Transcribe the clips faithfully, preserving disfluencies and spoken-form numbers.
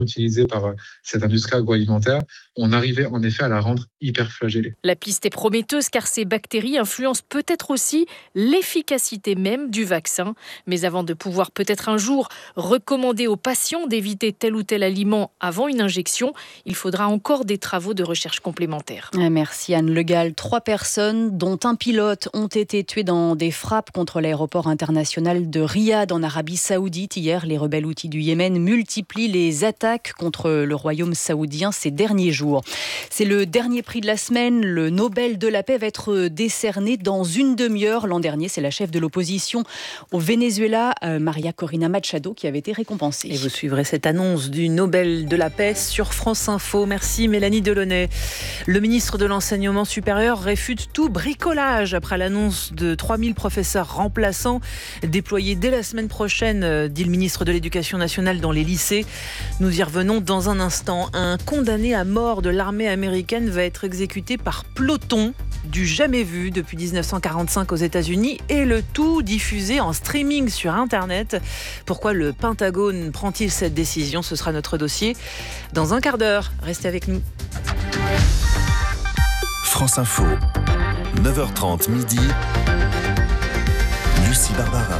utilisée par euh, cette industrie agroalimentaire, on arrivait en effet à la rendre hyper flagellée. La piste est prometteuse car ces bactéries influencent peut-être aussi l'efficacité même du vaccin. Mais avant de pouvoir peut-être un jour recommander aux patients d'éviter tel ou tel aliment avant une injection, il faudra encore des travaux de recherche complémentaires. Merci Anne Le Gall. Trois personnes, dont un pilote, ont été tuées dans des frappes contre l'aéroport international de Riyad en Arabie Saoudite. Hier, les rebelles houthis du Yémen multiplient les attaques contre le royaume saoudien ces derniers jours. C'est le dernier prix de la semaine. Le Nobel de la paix va être décerné dans une demi-heure. L'an dernier, c'est la chef de l'opposition au Venezuela, Maria Corina Machado, qui avait été récompensée. Et vous suivrez cette annonce du Nobel de la paix sur France Info. Merci Mélanie Delaunay. Le ministre de l'Enseignement supérieur réfute tout bricolage après l'annonce de trois mille professeurs remplaçants déployés dès la semaine prochaine, dit le ministre de l'Éducation nationale dans les lycées. Nous y revenons dans un instant. Un condamné à mort de l'armée américaine va être exécuté par peloton, du jamais vu depuis dix-neuf cent quarante-cinq aux États-Unis, et le tout diffusé en streaming sur Internet. Pourquoi le Pentagone prend-il cette décision ? Ce sera notre dossier dans un quart d'heure. Restez avec nous. France Info, neuf heures trente midi, Lucie Barbarin.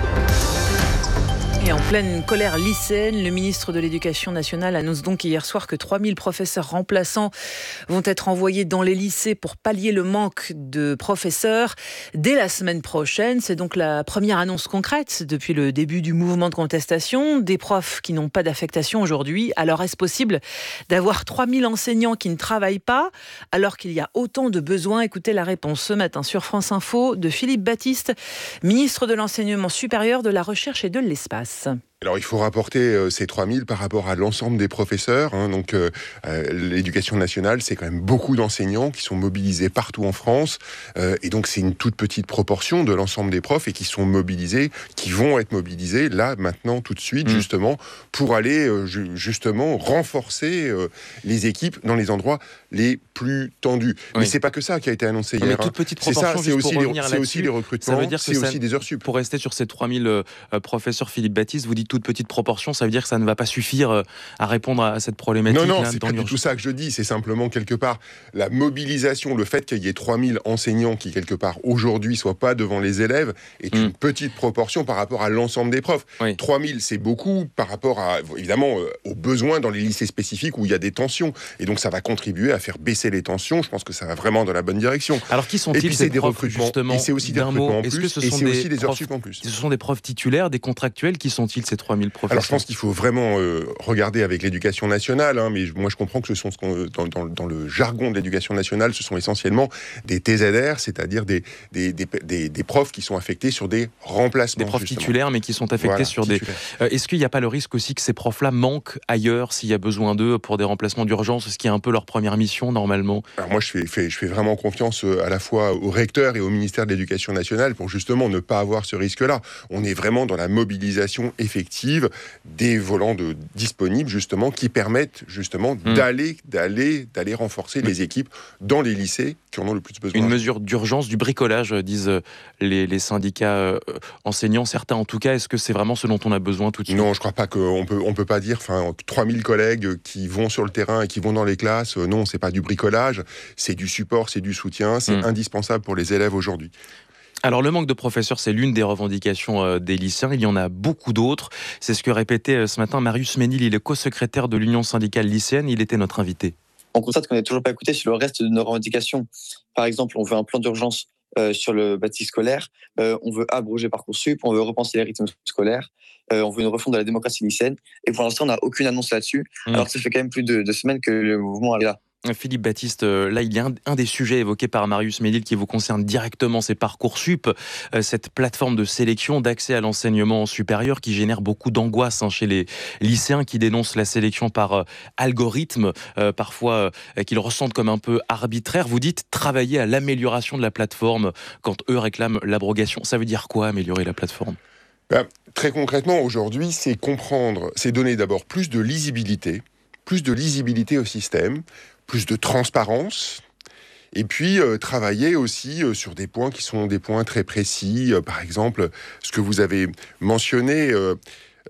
Et en pleine colère lycéenne, le ministre de l'Éducation nationale annonce donc hier soir que trois mille professeurs remplaçants vont être envoyés dans les lycées pour pallier le manque de professeurs dès la semaine prochaine. C'est donc la première annonce concrète depuis le début du mouvement de contestation. Des profs qui n'ont pas d'affectation aujourd'hui. Alors est-ce possible d'avoir trois mille enseignants qui ne travaillent pas alors qu'il y a autant de besoins ? Écoutez la réponse ce matin sur France Info de Philippe Baptiste, ministre de l'Enseignement supérieur, de la Recherche et de l'Espace. Alors il faut rapporter euh, ces trois mille par rapport à l'ensemble des professeurs. Hein, donc euh, euh, l'éducation nationale, c'est quand même beaucoup d'enseignants qui sont mobilisés partout en France. Euh, et donc c'est une toute petite proportion de l'ensemble des profs et qui sont mobilisés, qui vont être mobilisés là, maintenant, tout de suite, mmh. justement, pour aller euh, ju- justement renforcer euh, les équipes dans les endroits les plus tendus. Oui. Mais c'est pas que ça qui a été annoncé non, hier. Mais toute petite hein. proportion, c'est ça, c'est aussi, les, c'est aussi les recrutements, ça veut dire que c'est ça, aussi des heures sup. Pour rester sur ces trois mille euh, professeurs, Philippe Baptiste, vous dites toute petite proportion, ça veut dire que ça ne va pas suffire euh, à répondre à cette problématique. Non, non, c'est pas du tout ça que je dis. C'est simplement quelque part la mobilisation, le fait qu'il y ait trois mille enseignants qui quelque part aujourd'hui soient pas devant les élèves est mmh. une petite proportion par rapport à l'ensemble des profs. Oui. trois mille, c'est beaucoup par rapport à évidemment euh, aux besoins dans les lycées spécifiques où il y a des tensions. Et donc ça va contribuer à faire baisser les tensions. Je pense que ça va vraiment dans la bonne direction. Alors qui sont-ils et puis ces c'est des profs, recrutements justement, et c'est aussi des recrutements en plus que ce et sont c'est des aussi des heures profs, sup en plus. Ce sont des profs titulaires, des contractuels. Qui sont-ils ces trois mille professeurs ? Alors je pense qu'il faut vraiment euh, regarder avec l'éducation nationale, hein, mais moi je comprends que ce sont ce qu'on, dans, dans, dans le jargon de l'éducation nationale, ce sont essentiellement des T Z R, c'est-à-dire des, des, des, des, des profs qui sont affectés sur des remplacements. Des profs justement. titulaires, mais qui sont affectés voilà, sur titulaires. des... Euh, est-ce qu'il n'y a pas le risque aussi que ces profs-là manquent ailleurs s'il y a besoin d'eux pour des remplacements d'urgence, ce qui est un peu leur première mission normalement ? Alors moi je fais, fais, je fais vraiment confiance à la fois au recteur et au ministère de l'Éducation nationale pour justement ne pas avoir ce risque-là. On est vraiment dans la mobilisation effective des volants de disponibles justement qui permettent justement mmh. d'aller, d'aller, d'aller renforcer mmh. les équipes dans les lycées qui en ont le plus besoin. Une mesure d'urgence, du bricolage, disent les, les syndicats euh, enseignants, certains en tout cas. Est-ce que c'est vraiment ce dont on a besoin tout de suite ? Non, je crois pas qu'on peut, on peut pas dire, enfin, trois mille collègues qui vont sur le terrain et qui vont dans les classes, euh, non, c'est pas du bricolage, c'est du support, c'est du soutien, c'est mmh. indispensable pour les élèves aujourd'hui. Alors le manque de professeurs, c'est l'une des revendications euh, des lycéens. Il y en a beaucoup d'autres. C'est ce que répétait euh, ce matin Marius Ménil, il est co-secrétaire de l'Union syndicale lycéenne. Il était notre invité. On constate qu'on n'est toujours pas écouté sur le reste de nos revendications. Par exemple, on veut un plan d'urgence euh, sur le bâti scolaire, euh, on veut abroger Parcoursup, on veut repenser les rythmes scolaires, euh, on veut une refonte de la démocratie lycéenne. Et pour l'instant, on n'a aucune annonce là-dessus, mmh. alors que ça fait quand même plus de deux semaines que le mouvement est là. Philippe Baptiste, là il y a un, un des sujets évoqués par Marius Ménil qui vous concerne directement, c'est Parcoursup, euh, cette plateforme de sélection d'accès à l'enseignement supérieur qui génère beaucoup d'angoisse hein, chez les lycéens qui dénoncent la sélection par euh, algorithme, euh, parfois euh, qu'ils ressentent comme un peu arbitraire. Vous dites travailler à l'amélioration de la plateforme quand eux réclament l'abrogation. Ça veut dire quoi améliorer la plateforme ? Ben, très concrètement aujourd'hui, c'est comprendre, c'est donner d'abord plus de lisibilité, plus de lisibilité au système, plus de transparence, et puis euh, travailler aussi euh, sur des points qui sont des points très précis. Euh, par exemple, ce que vous avez mentionné, euh,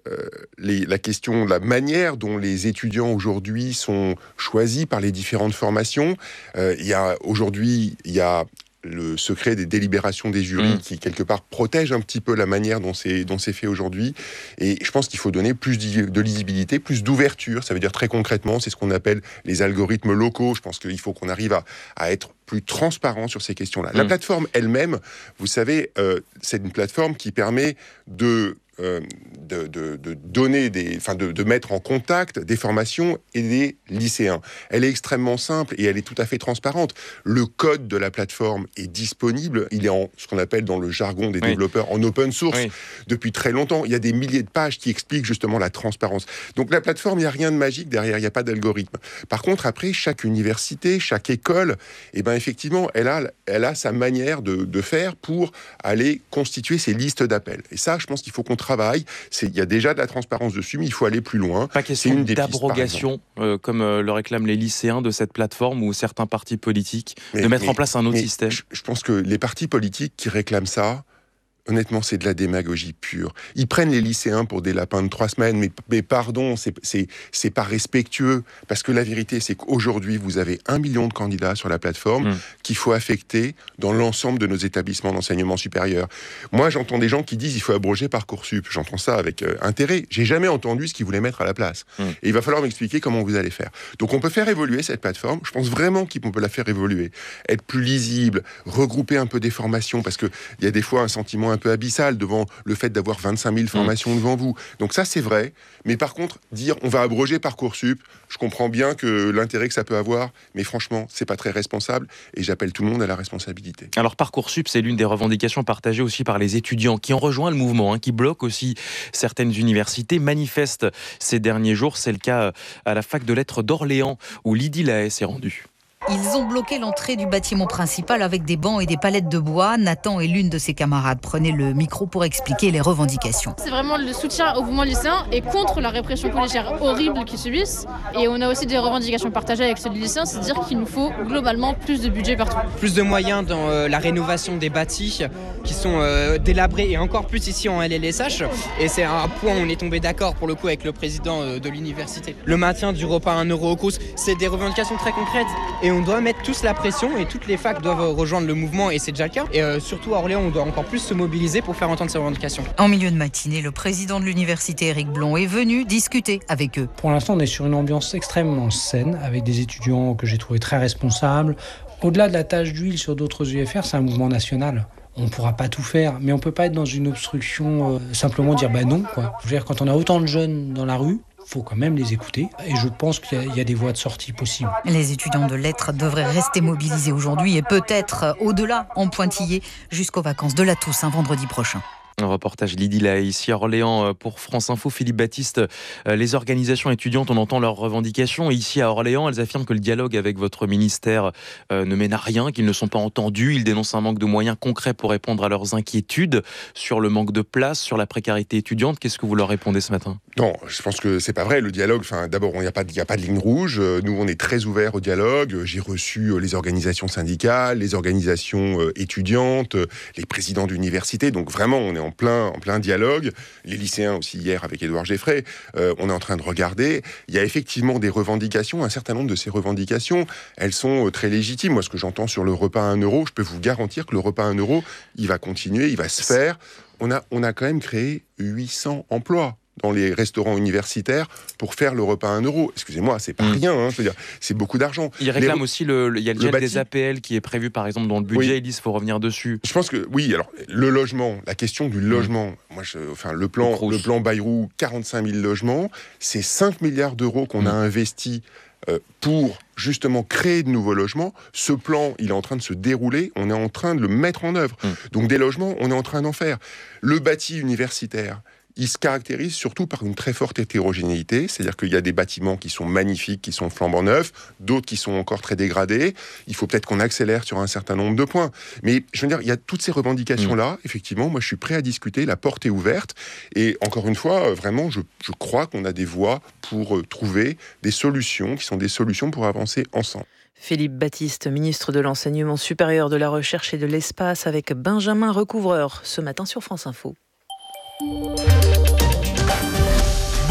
les, la question de la manière dont les étudiants aujourd'hui sont choisis par les différentes formations. Euh, il y a aujourd'hui, il y a le secret des délibérations des jurys mmh. qui, quelque part, protège un petit peu la manière dont c'est, dont c'est fait aujourd'hui. Et je pense qu'il faut donner plus de lisibilité, plus d'ouverture. Ça veut dire très concrètement, c'est ce qu'on appelle les algorithmes locaux. Je pense qu'il faut qu'on arrive à, à être plus transparent sur ces questions-là. Mmh. La plateforme elle-même, vous savez, euh, c'est une plateforme qui permet de... Euh, de, de, de donner des, enfin de, de mettre en contact des formations et des lycéens. Elle est extrêmement simple et elle est tout à fait transparente. Le code de la plateforme est disponible. Il est en ce qu'on appelle dans le jargon des oui. développeurs en open source oui. depuis très longtemps. Il y a des milliers de pages qui expliquent justement la transparence. Donc la plateforme, il n'y a rien de magique derrière. Il n'y a pas d'algorithme. Par contre, après, chaque université, chaque école, eh ben effectivement, elle a, elle a sa manière de, de faire pour aller constituer ses listes d'appels. Et ça, je pense qu'il faut qu'on travail, c'est, il y a déjà de la transparence dessus, mais il faut aller plus loin. Pas question c'est une des d'abrogation, pistes, euh, comme euh, le réclament les lycéens de cette plateforme ou certains partis politiques, mais, de mettre mais, en place un autre système. Je, je pense que les partis politiques qui réclament ça, honnêtement, c'est de la démagogie pure. Ils prennent les lycéens pour des lapins de trois semaines, mais, mais pardon, c'est, c'est, c'est pas respectueux. Parce que la vérité, c'est qu'aujourd'hui, vous avez un million de candidats sur la plateforme mmh. qu'il faut affecter dans l'ensemble de nos établissements d'enseignement supérieur. Moi, j'entends des gens qui disent qu'il faut abroger Parcoursup. J'entends ça avec euh, intérêt. J'ai jamais entendu ce qu'ils voulaient mettre à la place. Mmh. Et il va falloir m'expliquer comment vous allez faire. Donc, on peut faire évoluer cette plateforme. Je pense vraiment qu'on peut la faire évoluer. Être plus lisible, regrouper un peu des formations, parce qu'il y a des fois un sentiment un peu abyssal devant le fait d'avoir vingt-cinq mille formations mmh. devant vous. Donc ça, c'est vrai. Mais par contre, dire on va abroger Parcoursup, je comprends bien que l'intérêt que ça peut avoir, mais franchement, c'est pas très responsable et j'appelle tout le monde à la responsabilité. Alors Parcoursup, c'est l'une des revendications partagées aussi par les étudiants qui ont rejoint le mouvement, hein, qui bloquent aussi certaines universités, manifestent ces derniers jours. C'est le cas à la fac de lettres d'Orléans où Lydie Lahaye s'est rendue. Ils ont bloqué l'entrée du bâtiment principal avec des bancs et des palettes de bois. Nathan et l'une de ses camarades prenaient le micro pour expliquer les revendications. C'est vraiment le soutien au mouvement lycéen et contre la répression policière horrible qu'ils subissent. Et on a aussi des revendications partagées avec ceux des lycéens, c'est-à-dire qu'il nous faut globalement plus de budget partout. Plus de moyens dans euh, la rénovation des bâtis qui sont euh, délabrés et encore plus ici en L L S H. Et c'est un point où on est tombé d'accord pour le coup avec le président euh, de l'université. Le maintien du repas à un euro au Crous, c'est des revendications très concrètes. Et on doit mettre tous la pression et toutes les facs doivent rejoindre le mouvement et c'est déjà le cas. Et euh, surtout à Orléans, on doit encore plus se mobiliser pour faire entendre ces revendications. En milieu de matinée, le président de l'université, Éric Blond, est venu discuter avec eux. Pour l'instant, on est sur une ambiance extrêmement saine avec des étudiants que j'ai trouvés très responsables. Au-delà de la tache d'huile sur d'autres U F R, c'est un mouvement national. On ne pourra pas tout faire, mais on ne peut pas être dans une obstruction, euh, simplement dire bah non, quoi. Je veux dire, quand on a autant de jeunes dans la rue, il faut quand même les écouter et je pense qu'il y a, il y a des voies de sortie possibles. Les étudiants de lettres devraient rester mobilisés aujourd'hui et peut-être au-delà en pointillé jusqu'aux vacances de la Toussaint vendredi prochain. Un reportage Lydie Lahaye ici à Orléans pour France Info. Philippe Baptiste, les organisations étudiantes, on entend leurs revendications. Et ici à Orléans, elles affirment que le dialogue avec votre ministère ne mène à rien, qu'ils ne sont pas entendus. Ils dénoncent un manque de moyens concrets pour répondre à leurs inquiétudes sur le manque de place, sur la précarité étudiante. Qu'est-ce que vous leur répondez ce matin ? Non, je pense que c'est pas vrai. Le dialogue, enfin, d'abord, il n'y a pas, il n'y a pas de ligne rouge. Nous, on est très ouverts au dialogue. J'ai reçu les organisations syndicales, les organisations étudiantes, les présidents d'université. Donc vraiment, on est en plein, en plein dialogue. Les lycéens aussi hier avec Édouard Geffray, euh, on est en train de regarder. Il y a effectivement des revendications. Un certain nombre de ces revendications, elles sont très légitimes. Moi, ce que j'entends sur le repas à un euro, je peux vous garantir que le repas à un euro, il va continuer, il va se faire. On a, on a quand même créé huit cents emplois dans les restaurants universitaires pour faire le repas à un euro. Excusez-moi, c'est pas mmh. rien, hein, je veux dire, c'est beaucoup d'argent. Ils réclament les... aussi, le, le, il y a le, le gel bâti... des A P L qui est prévu par exemple dans le budget, oui. Ils disent qu'il faut revenir dessus. Je pense que, oui, alors le logement, la question du logement, mmh. moi, je, enfin, le plan, le, le plan Bayrou, quarante-cinq mille logements, c'est cinq milliards d'euros qu'on mmh. a investi euh, pour justement créer de nouveaux logements. Ce plan, il est en train de se dérouler, on est en train de le mettre en œuvre. Mmh. Donc des logements, on est en train d'en faire. Le bâti universitaire, il se caractérise surtout par une très forte hétérogénéité, c'est-à-dire qu'il y a des bâtiments qui sont magnifiques, qui sont flambant neufs, d'autres qui sont encore très dégradés. Il faut peut-être qu'on accélère sur un certain nombre de points. Mais je veux dire, il y a toutes ces revendications-là, mmh. effectivement, moi je suis prêt à discuter, la porte est ouverte. Et encore une fois, vraiment, je, je crois qu'on a des voies pour euh, trouver des solutions, qui sont des solutions pour avancer ensemble. Philippe Baptiste, ministre de l'Enseignement supérieur, de la Recherche et de l'Espace, avec Benjamin Recouvreur, ce matin sur France Info.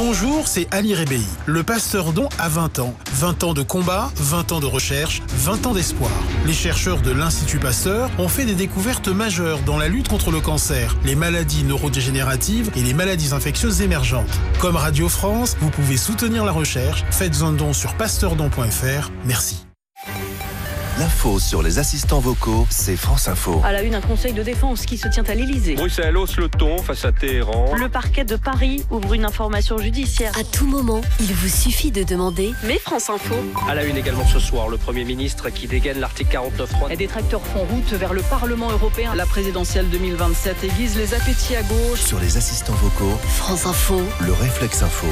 Bonjour, c'est Ali Rebéi. Le Pasteur Don a vingt ans. vingt ans de combat, vingt ans de recherche, vingt ans d'espoir. Les chercheurs de l'Institut Pasteur ont fait des découvertes majeures dans la lutte contre le cancer, les maladies neurodégénératives et les maladies infectieuses émergentes. Comme Radio France, vous pouvez soutenir la recherche. Faites un don sur pasteurdon point f r. Merci. L'info sur les assistants vocaux, c'est France Info. À la une, un conseil de défense qui se tient à l'Elysée. Bruxelles hausse le ton face à Téhéran. Le parquet de Paris ouvre une information judiciaire. À tout moment, il vous suffit de demander Mais France Info. À la une également ce soir, le Premier ministre qui dégaine l'article quarante-neuf point trois. Des tracteurs font route vers le Parlement européen. La présidentielle deux mille vingt-sept aiguise les appétits à gauche. Sur les assistants vocaux, France Info. Le réflexe info.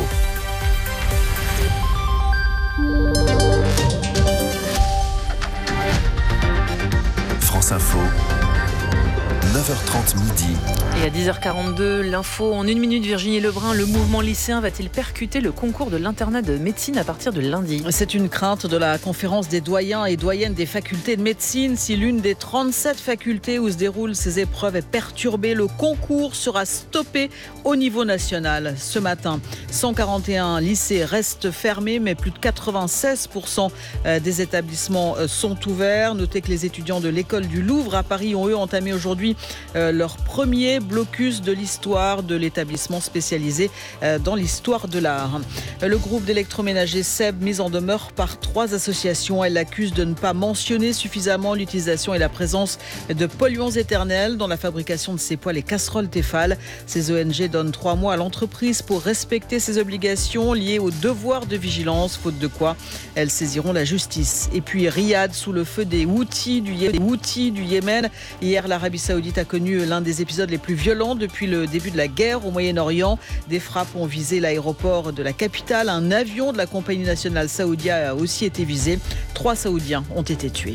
France Info, neuf heures trente midi. Et à dix heures quarante-deux, l'info en une minute, Virginie Lebrun, le mouvement lycéen va-t-il percuter le concours de l'internat de médecine à partir de lundi ? C'est une crainte de la conférence des doyens et doyennes des facultés de médecine. Si l'une des trente-sept facultés où se déroulent ces épreuves est perturbée, le concours sera stoppé au niveau national. Ce matin, cent quarante et un lycées restent fermés, mais plus de quatre-vingt-seize pour cent des établissements sont ouverts. Notez que les étudiants de l'école du Louvre à Paris ont eux entamé aujourd'hui leur premier blocus de l'histoire de l'établissement spécialisé dans l'histoire de l'art. Le groupe d'électroménager Seb, mis en demeure par trois associations, elle l'accuse de ne pas mentionner suffisamment l'utilisation et la présence de polluants éternels dans la fabrication de ses poêles et casseroles Tefal. Ces O N G donnent trois mois à l'entreprise pour respecter ses obligations liées au devoir de vigilance, faute de quoi elles saisiront la justice. Et puis Riyad, sous le feu des Houthis du, Yé- des Houthis du Yémen. Hier, l'Arabie Saoudite a connu l'un des épisodes les plus violents depuis le début de la guerre au Moyen-Orient. Des frappes ont visé l'aéroport de la capitale. Un avion de la compagnie nationale saoudienne a aussi été visé. Trois Saoudiens ont été tués.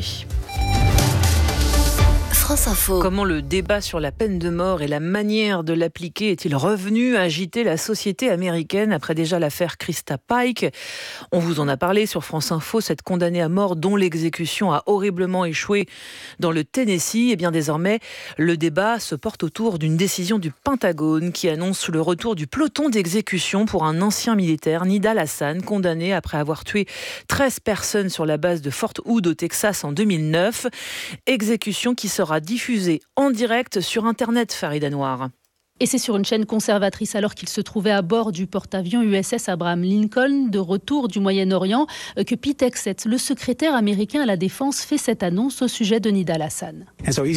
France Info. Comment le débat sur la peine de mort et la manière de l'appliquer est-il revenu agiter la société américaine après déjà l'affaire Krista Pike ? On vous en a parlé sur France Info, cette condamnée à mort dont l'exécution a horriblement échoué dans le Tennessee. Et bien désormais, le débat se porte autour d'une décision du Pentagone qui annonce le retour du peloton d'exécution pour un ancien militaire, Nidal Hasan, condamné après avoir tué treize personnes sur la base de Fort Hood au Texas en deux mille neuf. Exécution qui sera diffusée en direct sur Internet, Farida Noir. Et c'est sur une chaîne conservatrice alors qu'il se trouvait à bord du porte-avions U S S Abraham Lincoln de retour du Moyen-Orient que Pete Hegseth, le secrétaire américain à la Défense, fait cette annonce au sujet de Nidal Hasan.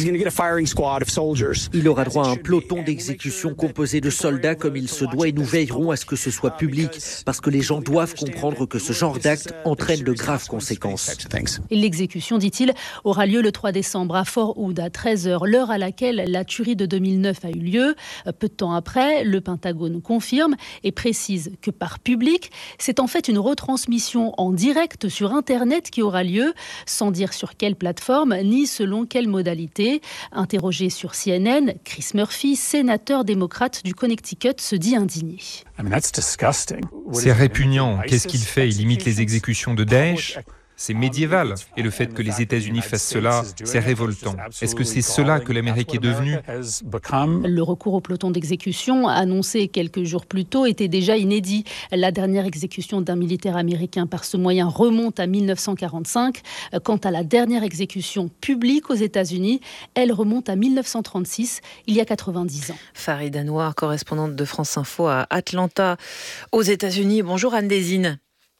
Il aura droit à un peloton d'exécution composé de soldats comme il se doit et nous veillerons à ce que ce soit public parce que les gens doivent comprendre que ce genre d'acte entraîne de graves conséquences. Et l'exécution, dit-il, aura lieu le trois décembre à Fort Hood à treize heures, l'heure à laquelle la tuerie de deux mille neuf a eu lieu. Peu de temps après, le Pentagone confirme et précise que par public, c'est en fait une retransmission en direct sur Internet qui aura lieu, sans dire sur quelle plateforme ni selon quelle modalité. Interrogé sur C N N, Chris Murphy, sénateur démocrate du Connecticut, se dit indigné. C'est répugnant. Qu'est-ce qu'il fait ? Il imite les exécutions de Daesh ? C'est médiéval. Et le fait que les États-Unis fassent cela, c'est révoltant. Est-ce que c'est cela que l'Amérique est devenue ? Le recours au peloton d'exécution, annoncé quelques jours plus tôt, était déjà inédit. La dernière exécution d'un militaire américain par ce moyen remonte à mille neuf cent quarante-cinq. Quant à la dernière exécution publique aux États-Unis, elle remonte à mille neuf cent trente-six, il y a quatre-vingt-dix ans. Farida Noir, correspondante de France Info à Atlanta, aux États-Unis. Bonjour Anne Désine.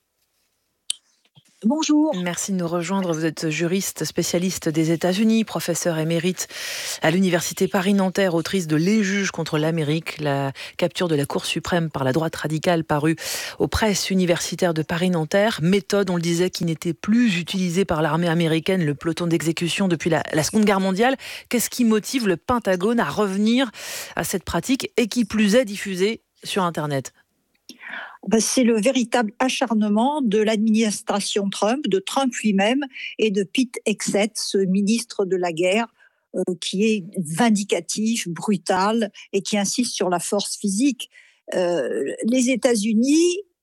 Bonjour. Merci de nous rejoindre. Vous êtes juriste spécialiste des États-Unis, professeur émérite à l'Université Paris-Nanterre, autrice de Les juges contre l'Amérique, la capture de la Cour suprême par la droite radicale parue aux presses universitaires de Paris-Nanterre. Méthode, on le disait, qui n'était plus utilisée par l'armée américaine, le peloton d'exécution depuis la, la Seconde Guerre mondiale. Qu'est-ce qui motive le Pentagone à revenir à cette pratique et qui plus est diffusée sur Internet ? C'est le véritable acharnement de l'administration Trump, de Trump lui-même et de Pete Hegseth, ce ministre de la guerre, euh, qui est vindicatif, brutal et qui insiste sur la force physique. Euh, les États-Unis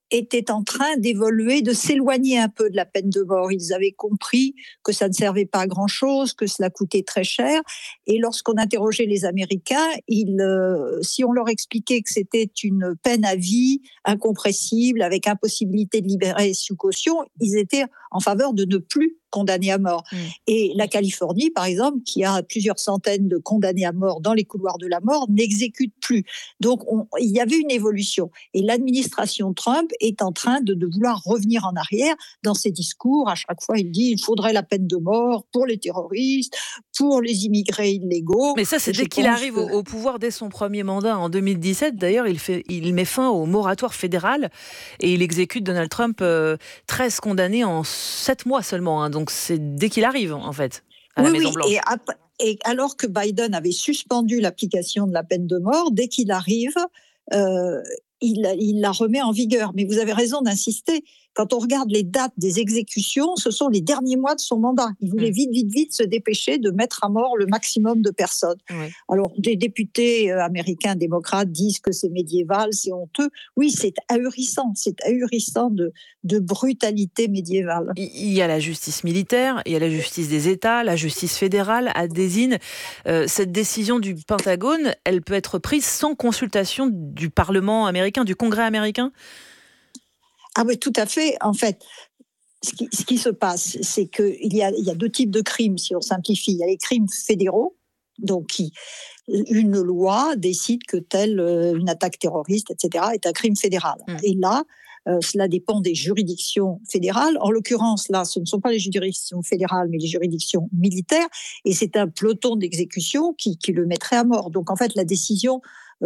étaient en train d'évoluer, de s'éloigner un peu de la peine de mort. Ils avaient compris que ça ne servait pas à grand-chose, que cela coûtait très cher. Et lorsqu'on interrogeait les Américains, ils, euh, si on leur expliquait que c'était une peine à vie, incompressible, avec impossibilité de libérer sous caution, ils étaient en faveur de ne plus condamner à mort. Mmh. Et la Californie, par exemple, qui a plusieurs centaines de condamnés à mort dans les couloirs de la mort, n'exécute plus. Donc, on, il y avait une évolution. Et l'administration Trump est en train de, de vouloir revenir en arrière. Dans ses discours, à chaque fois, il dit qu'il faudrait la peine de mort pour les terroristes, pour les immigrés illégaux. Mais ça, c'est dès qu'il arrive que... au pouvoir, dès son premier mandat en deux mille dix-sept. D'ailleurs, il, fait, il met fin au moratoire fédéral et il exécute Donald Trump euh, treize condamnés en sept mois seulement. Hein. Donc, c'est dès qu'il arrive, en fait, à oui, la Maison-Blanche. Oui, et, après, et alors que Biden avait suspendu l'application de la peine de mort, dès qu'il arrive, euh, il, il la remet en vigueur. Mais vous avez raison d'insister. Quand on regarde les dates des exécutions, ce sont les derniers mois de son mandat. Il voulait vite, vite, vite se dépêcher de mettre à mort le maximum de personnes. Oui. Alors, des députés américains démocrates disent que c'est médiéval, c'est honteux. Oui, c'est ahurissant. C'est ahurissant de, de brutalité médiévale. Il y a la justice militaire, il y a la justice des États, la justice fédérale à désigne. Euh, cette décision du Pentagone, elle peut être prise sans consultation du Parlement américain, du Congrès américain ? Ah oui, tout à fait. En fait, ce qui, ce qui se passe, c'est qu'il y a, il y a deux types de crimes, si on simplifie. Il y a les crimes fédéraux, donc qui, une loi décide que telle une attaque terroriste, et cetera, est un crime fédéral. Mmh. Et là, euh, cela dépend des juridictions fédérales. En l'occurrence, là, ce ne sont pas les juridictions fédérales, mais les juridictions militaires. Et c'est un peloton d'exécution qui, qui le mettrait à mort. Donc, en fait, la décision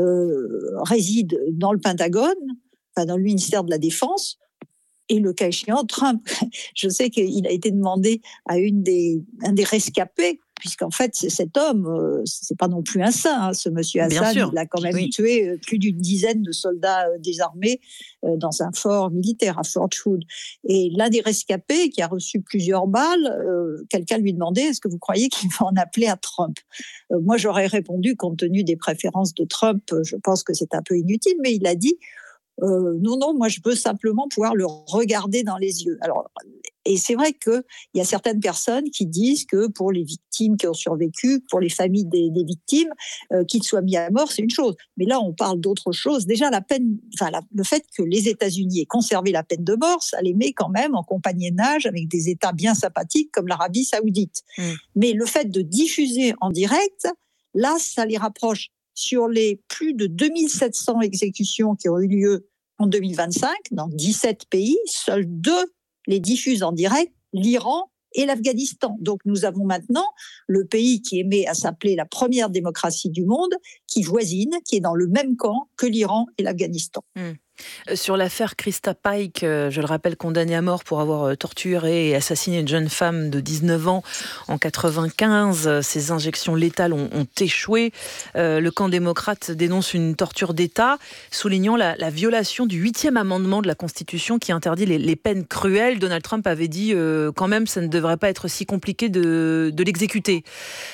euh, réside dans le Pentagone, enfin, dans le ministère de la Défense. Et le cas échéant, Trump, je sais qu'il a été demandé à une des, un des rescapés, puisqu'en fait, c'est cet homme, euh, c'est pas non plus un saint, hein, ce monsieur Hassan, il a quand même oui. tué plus d'une dizaine de soldats euh, désarmés euh, dans un fort militaire à Fort Hood. Et l'un des rescapés, qui a reçu plusieurs balles, euh, quelqu'un lui demandait, est-ce que vous croyez qu'il va en appeler à Trump ? euh, Moi, j'aurais répondu, compte tenu des préférences de Trump, je pense que c'est un peu inutile, mais il a dit, Euh, non, non, moi je veux simplement pouvoir le regarder dans les yeux. Alors, et c'est vrai qu'il y a certaines personnes qui disent que pour les victimes qui ont survécu, pour les familles des, des victimes, euh, qu'ils soient mis à mort, c'est une chose. Mais là, on parle d'autre chose. Déjà, la peine, enfin, la, le fait que les États-Unis aient conservé la peine de mort, ça les met quand même en compagnonnage avec des États bien sympathiques comme l'Arabie Saoudite. Mmh. Mais le fait de diffuser en direct, là, ça les rapproche. Sur les plus de deux mille sept cents exécutions qui ont eu lieu en deux mille vingt-cinq, dans dix-sept pays, seuls deux les diffusent en direct, l'Iran et l'Afghanistan. Donc nous avons maintenant le pays qui aimait à s'appeler la première démocratie du monde, qui voisine, qui est dans le même camp que l'Iran et l'Afghanistan. Mmh. Sur l'affaire Krista Pike, je le rappelle, condamnée à mort pour avoir torturé et assassiné une jeune femme de dix-neuf ans en quatre-vingt-quinze. Ces injections létales ont, ont échoué. Euh, le camp démocrate dénonce une torture d'État, soulignant la, la violation du huitième amendement de la Constitution qui interdit les, les peines cruelles. Donald Trump avait dit euh, quand même ça ne devrait pas être si compliqué de, de l'exécuter.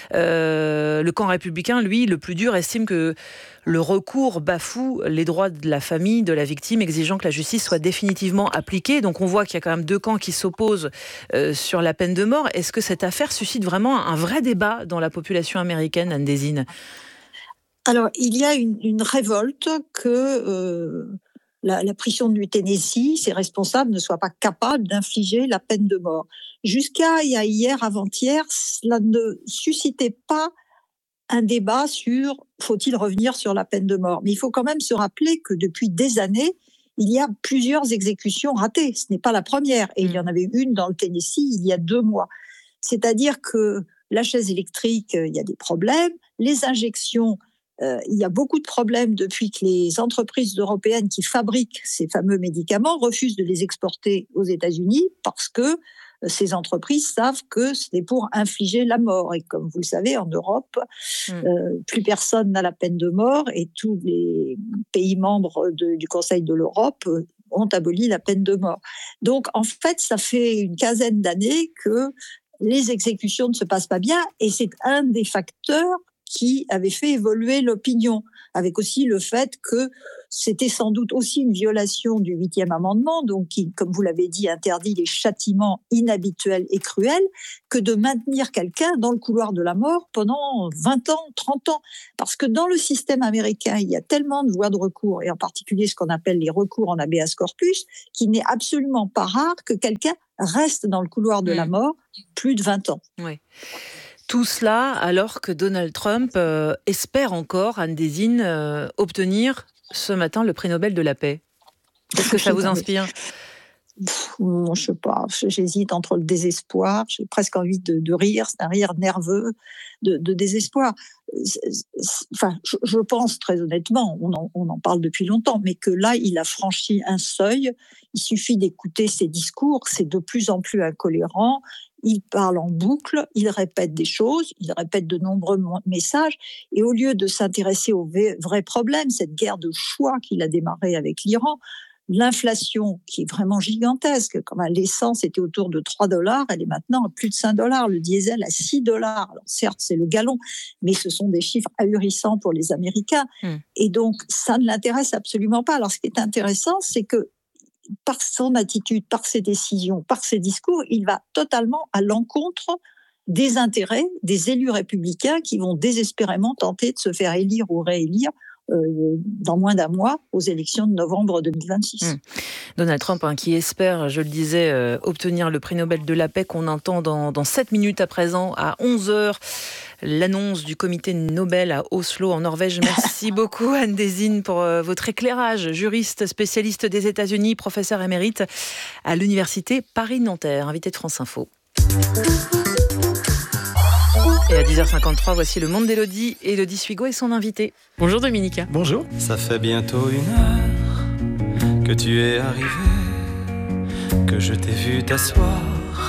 Euh, le camp républicain, lui, le plus dur, estime que le recours bafoue les droits de la famille, de la victime, exigeant que la justice soit définitivement appliquée. Donc on voit qu'il y a quand même deux camps qui s'opposent euh, sur la peine de mort. Est-ce que cette affaire suscite vraiment un vrai débat dans la population américaine, Anne Désine ? Alors, il y a une, une révolte que euh, la, la prison du Tennessee, ses responsables, ne soient pas capables d'infliger la peine de mort. Jusqu'à il y a hier, avant-hier, cela ne suscitait pas un débat sur faut-il revenir sur la peine de mort. Mais il faut quand même se rappeler que depuis des années, il y a plusieurs exécutions ratées. Ce n'est pas la première. Et il y en avait une dans le Tennessee il y a deux mois. C'est-à-dire que la chaise électrique, il y a des problèmes. Les injections, euh, il y a beaucoup de problèmes depuis que les entreprises européennes qui fabriquent ces fameux médicaments refusent de les exporter aux États-Unis parce que ces entreprises savent que c'est pour infliger la mort. Et comme vous le savez, en Europe, mmh. euh, plus personne n'a la peine de mort et tous les pays membres de, du Conseil de l'Europe ont aboli la peine de mort. Donc, en fait, ça fait une quinzaine d'années que les exécutions ne se passent pas bien et c'est un des facteurs qui avait fait évoluer l'opinion, avec aussi le fait que c'était sans doute aussi une violation du huitième amendement, donc qui, comme vous l'avez dit, interdit les châtiments inhabituels et cruels, que de maintenir quelqu'un dans le couloir de la mort pendant vingt ans, trente ans. Parce que dans le système américain, il y a tellement de voies de recours, et en particulier ce qu'on appelle les recours en habeas corpus, qu'il n'est absolument pas rare que quelqu'un reste dans le couloir de mmh. la mort plus de vingt ans. Oui. Tout cela alors que Donald Trump euh, espère encore, Anne Désine, euh, obtenir ce matin le prix Nobel de la paix. Qu'est-ce que ça vous inspire ? Non, je sais pas, j'hésite entre le désespoir, j'ai presque envie de, de rire, c'est un rire nerveux, de, de désespoir. C'est, c'est, enfin, je, je pense très honnêtement, on en, on en parle depuis longtemps, mais que là, il a franchi un seuil. Il suffit d'écouter ses discours, c'est de plus en plus incohérent. Il parle en boucle, il répète des choses, il répète de nombreux messages, et au lieu de s'intéresser aux vrais problèmes, cette guerre de choix qu'il a démarrée avec l'Iran, l'inflation qui est vraiment gigantesque, comme l'essence était autour de trois dollars, elle est maintenant à plus de cinq dollars, le diesel à six dollars. Alors certes, c'est le gallon, mais ce sont des chiffres ahurissants pour les Américains. Mmh. Et donc, ça ne l'intéresse absolument pas. Alors, ce qui est intéressant, c'est que par son attitude, par ses décisions, par ses discours, il va totalement à l'encontre des intérêts des élus républicains qui vont désespérément tenter de se faire élire ou réélire euh, dans moins d'un mois aux élections de novembre deux mille vingt-six. Mmh. Donald Trump, hein, qui espère, je le disais, euh, obtenir le prix Nobel de la paix qu'on entend dans, dans sept minutes à présent, à onze heures. L'annonce du comité Nobel à Oslo, en Norvège. Merci beaucoup, Anne Désine, pour euh, votre éclairage. Juriste, spécialiste des États-Unis, professeur émérite à l'université Paris-Nanterre, invité de France Info. Et à dix heures cinquante-trois, voici le monde d'Élodie. Élodie Suigo et son invité. Bonjour Dominica. Bonjour. Ça fait bientôt une heure que tu es arrivé, que je t'ai vu t'asseoir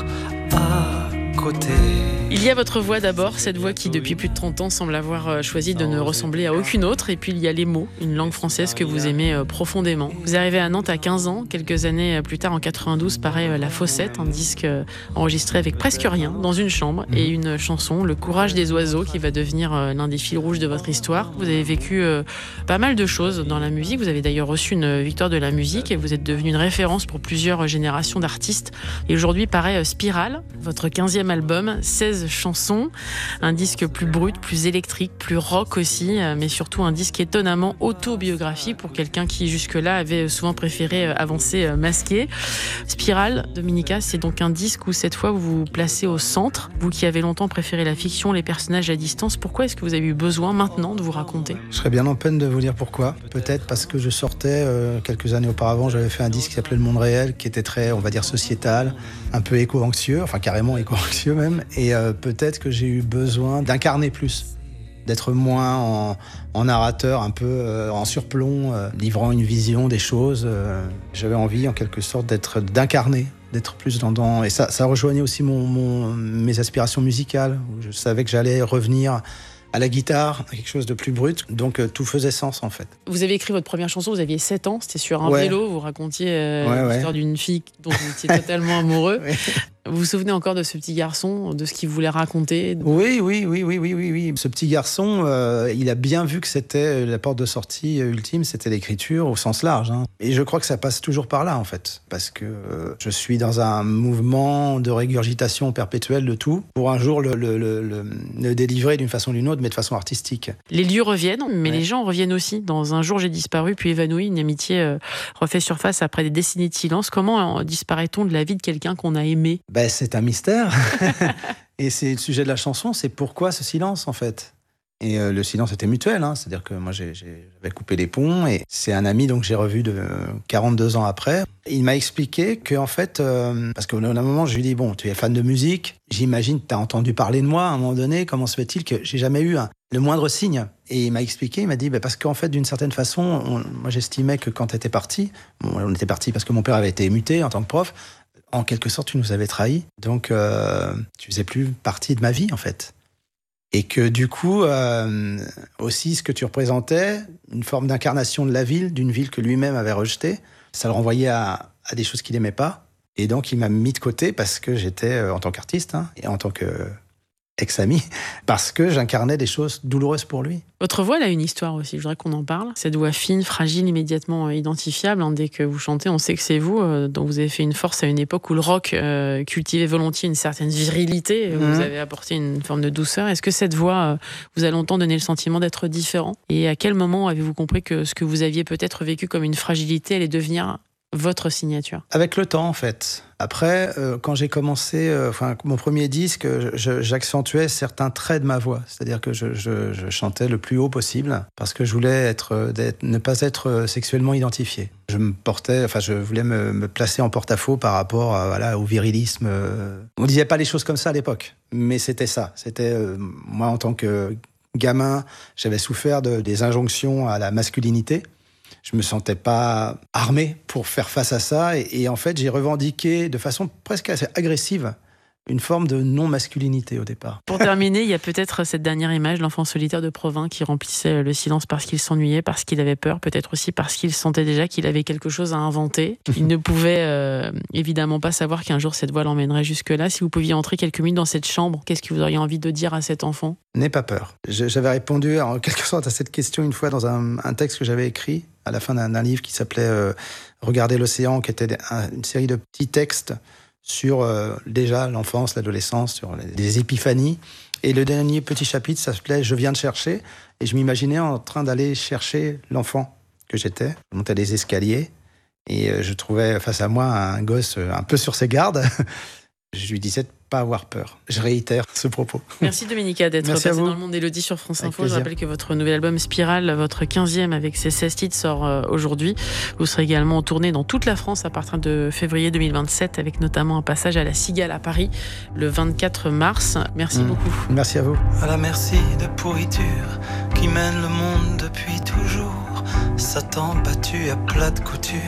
à côté. Il y a votre voix d'abord, cette voix qui depuis plus de trente ans semble avoir choisi de ne ressembler à aucune autre. Et puis il y a les mots, une langue française que vous aimez profondément. Vous arrivez à Nantes à quinze ans, quelques années plus tard en quatre-vingt-douze paraît La Fossette, un disque enregistré avec presque rien, dans une chambre, et une chanson, Le Courage des oiseaux, qui va devenir l'un des fils rouges de votre histoire. Vous avez vécu pas mal de choses dans la musique, vous avez d'ailleurs reçu une victoire de la musique et vous êtes devenu une référence pour plusieurs générations d'artistes. Et aujourd'hui paraît Spirale, votre quinzième album, seize chansons, un disque plus brut, plus électrique, plus rock aussi, mais surtout un disque étonnamment autobiographique pour quelqu'un qui jusque-là avait souvent préféré avancer masqué. Spirale, Dominica, c'est donc un disque où cette fois vous vous placez au centre, vous qui avez longtemps préféré la fiction, les personnages à distance. Pourquoi est-ce que vous avez eu besoin maintenant de vous raconter ? Je serais bien en peine de vous dire pourquoi. Peut-être parce que je sortais, euh, quelques années auparavant, j'avais fait un disque qui s'appelait Le Monde Réel, qui était très, on va dire, sociétal, un peu éco-anxieux, enfin carrément éco-anxieux même, et euh, peut-être que j'ai eu besoin d'incarner plus, d'être moins en, en narrateur, un peu euh, en surplomb, euh, livrant une vision des choses. Euh, j'avais envie, en quelque sorte, d'être, d'incarner, d'être plus dans... dans et ça, ça rejoignait aussi mon, mon, mes aspirations musicales. Je savais que j'allais revenir à la guitare, à quelque chose de plus brut. Donc euh, tout faisait sens, en fait. Vous avez écrit votre première chanson, vous aviez sept ans, c'était sur un ouais. vélo, vous racontiez euh, ouais, l'histoire ouais. d'une fille dont vous étiez totalement amoureux. ouais. Vous vous souvenez encore de ce petit garçon, de ce qu'il voulait raconter ? Oui, oui, oui, oui, oui, oui, oui. Ce petit garçon, euh, il a bien vu que c'était la porte de sortie ultime, c'était l'écriture au sens large. Hein. Et je crois que ça passe toujours par là, en fait, parce que euh, je suis dans un mouvement de régurgitation perpétuelle de tout, pour un jour le, le, le, le, le délivrer d'une façon ou d'une autre, mais de façon artistique. Les lieux reviennent, mais ouais. les gens reviennent aussi. Dans Un jour j'ai disparu, puis évanoui, une amitié euh, refait surface après des décennies de silence. Comment euh, disparaît-on de la vie de quelqu'un qu'on a aimé ? Ben, c'est un mystère. Et c'est le sujet de la chanson, c'est pourquoi ce silence, en fait. Et euh, le silence était mutuel, hein, c'est-à-dire que moi j'ai, j'ai, j'avais coupé les ponts, et c'est un ami donc j'ai revu de quarante-deux ans après. Il m'a expliqué que en fait, euh, parce qu'au bout d'un moment je lui ai dit bon, tu es fan de musique, j'imagine que tu as entendu parler de moi à un moment donné, comment se fait-il que j'ai jamais eu un, le moindre signe ? Et il m'a expliqué, il m'a dit bah, parce qu'en fait d'une certaine façon, on, moi j'estimais que quand tu étais parti, bon, on était parti parce que mon père avait été muté en tant que prof, en quelque sorte, tu nous avais trahis. Donc, euh, tu faisais plus partie de ma vie, en fait. Et que du coup, euh, aussi, ce que tu représentais, une forme d'incarnation de la ville, d'une ville que lui-même avait rejetée, ça le renvoyait à, à des choses qu'il n'aimait pas. Et donc, il m'a mis de côté parce que j'étais, euh, en tant qu'artiste, hein, et en tant que ex-ami, parce que j'incarnais des choses douloureuses pour lui. Votre voix, elle a une histoire aussi, je voudrais qu'on en parle. Cette voix fine, fragile, immédiatement identifiable. Hein, dès que vous chantez, on sait que c'est vous, euh, dont vous avez fait une force à une époque où le rock euh, cultivait volontiers une certaine virilité, mmh. vous avez apporté une forme de douceur. Est-ce que cette voix euh, vous a longtemps donné le sentiment d'être différent ? Et à quel moment avez-vous compris que ce que vous aviez peut-être vécu comme une fragilité allait devenir votre signature ? Avec le temps, en fait. Après, euh, quand j'ai commencé, euh, enfin, mon premier disque, je, j'accentuais certains traits de ma voix. C'est-à-dire que je, je, je chantais le plus haut possible parce que je voulais être, d'être, ne pas être sexuellement identifié. Je me portais, enfin, je voulais me, me placer en porte-à-faux par rapport à, voilà, au virilisme. On disait pas les choses comme ça à l'époque, mais c'était ça. C'était, euh, moi, en tant que gamin, j'avais souffert de, des injonctions à la masculinité. Je me sentais pas armé pour faire face à ça. Et, et en fait, j'ai revendiqué de façon presque assez agressive une forme de non-masculinité au départ. Pour terminer, il y a peut-être cette dernière image, l'enfant solitaire de Provins qui remplissait le silence parce qu'il s'ennuyait, parce qu'il avait peur, peut-être aussi parce qu'il sentait déjà qu'il avait quelque chose à inventer. Il ne pouvait euh, évidemment pas savoir qu'un jour cette voix l'emmènerait jusque-là. Si vous pouviez entrer quelques minutes dans cette chambre, qu'est-ce que vous auriez envie de dire à cet enfant ? N'aie pas peur. J'avais répondu en quelque sorte à cette question une fois dans un, un texte que j'avais écrit à la fin d'un, d'un livre qui s'appelait euh, « Regarder l'océan », qui était un, une série de petits textes sur euh, déjà l'enfance, l'adolescence, sur les, les épiphanies. Et le dernier petit chapitre, ça s'appelait « Je viens de chercher ». Et je m'imaginais en train d'aller chercher l'enfant que j'étais. Je montais des escaliers et euh, je trouvais face à moi un gosse un peu sur ses gardes. Je lui disais de ne pas avoir peur. Je réitère ce propos. Merci Dominica d'être Merci passée dans le monde d'Élodie sur France Avec Info. plaisir. Je rappelle que votre nouvel album Spirale, votre quinzième avec ses seize titres, sort euh, aujourd'hui. Vous serez également en tournée dans toute la France à partir de février deux mille vingt-sept, avec notamment un passage à la Cigale à Paris le vingt-quatre mars. Merci mmh. beaucoup. Merci à vous. À la merci de pourriture qui mène le monde depuis toujours. Satan battu à plat de couture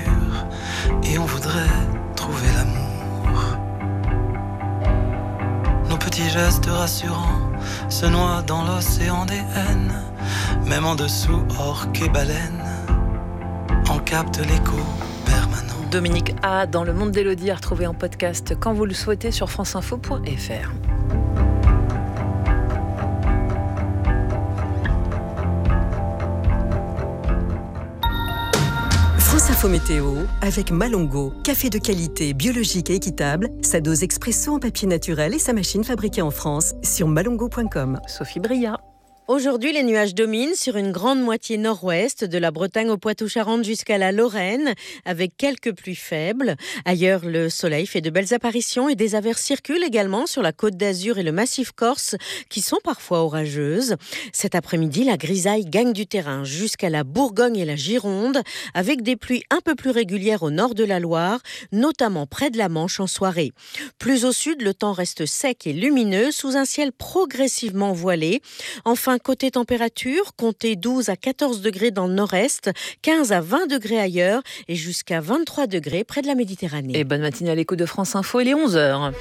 et on voudrait trouver l'amour. Nos petits gestes rassurants se noient dans l'océan des haines. Même en dessous, orques et baleines en capte l'écho permanent. Dominique A dans le monde d'Élodie à retrouver en podcast quand vous le souhaitez sur franceinfo point f r. France Info Météo avec Malongo, café de qualité, biologique et équitable, sa dose expresso en papier naturel et sa machine fabriquée en France sur malongo point com. Sophie Bria. Aujourd'hui, les nuages dominent sur une grande moitié nord-ouest, de la Bretagne au Poitou-Charentes jusqu'à la Lorraine, avec quelques pluies faibles. Ailleurs, le soleil fait de belles apparitions et des averses circulent également sur la Côte d'Azur et le Massif corse, qui sont parfois orageuses. Cet après-midi, la grisaille gagne du terrain jusqu'à la Bourgogne et la Gironde, avec des pluies un peu plus régulières au nord de la Loire, notamment près de la Manche en soirée. Plus au sud, le temps reste sec et lumineux, sous un ciel progressivement voilé. Enfin, côté température, comptez douze à quatorze degrés dans le nord-est, quinze à vingt degrés ailleurs et jusqu'à vingt-trois degrés près de la Méditerranée. Et bonne matinée à l'écoute de France Info, il est onze heures.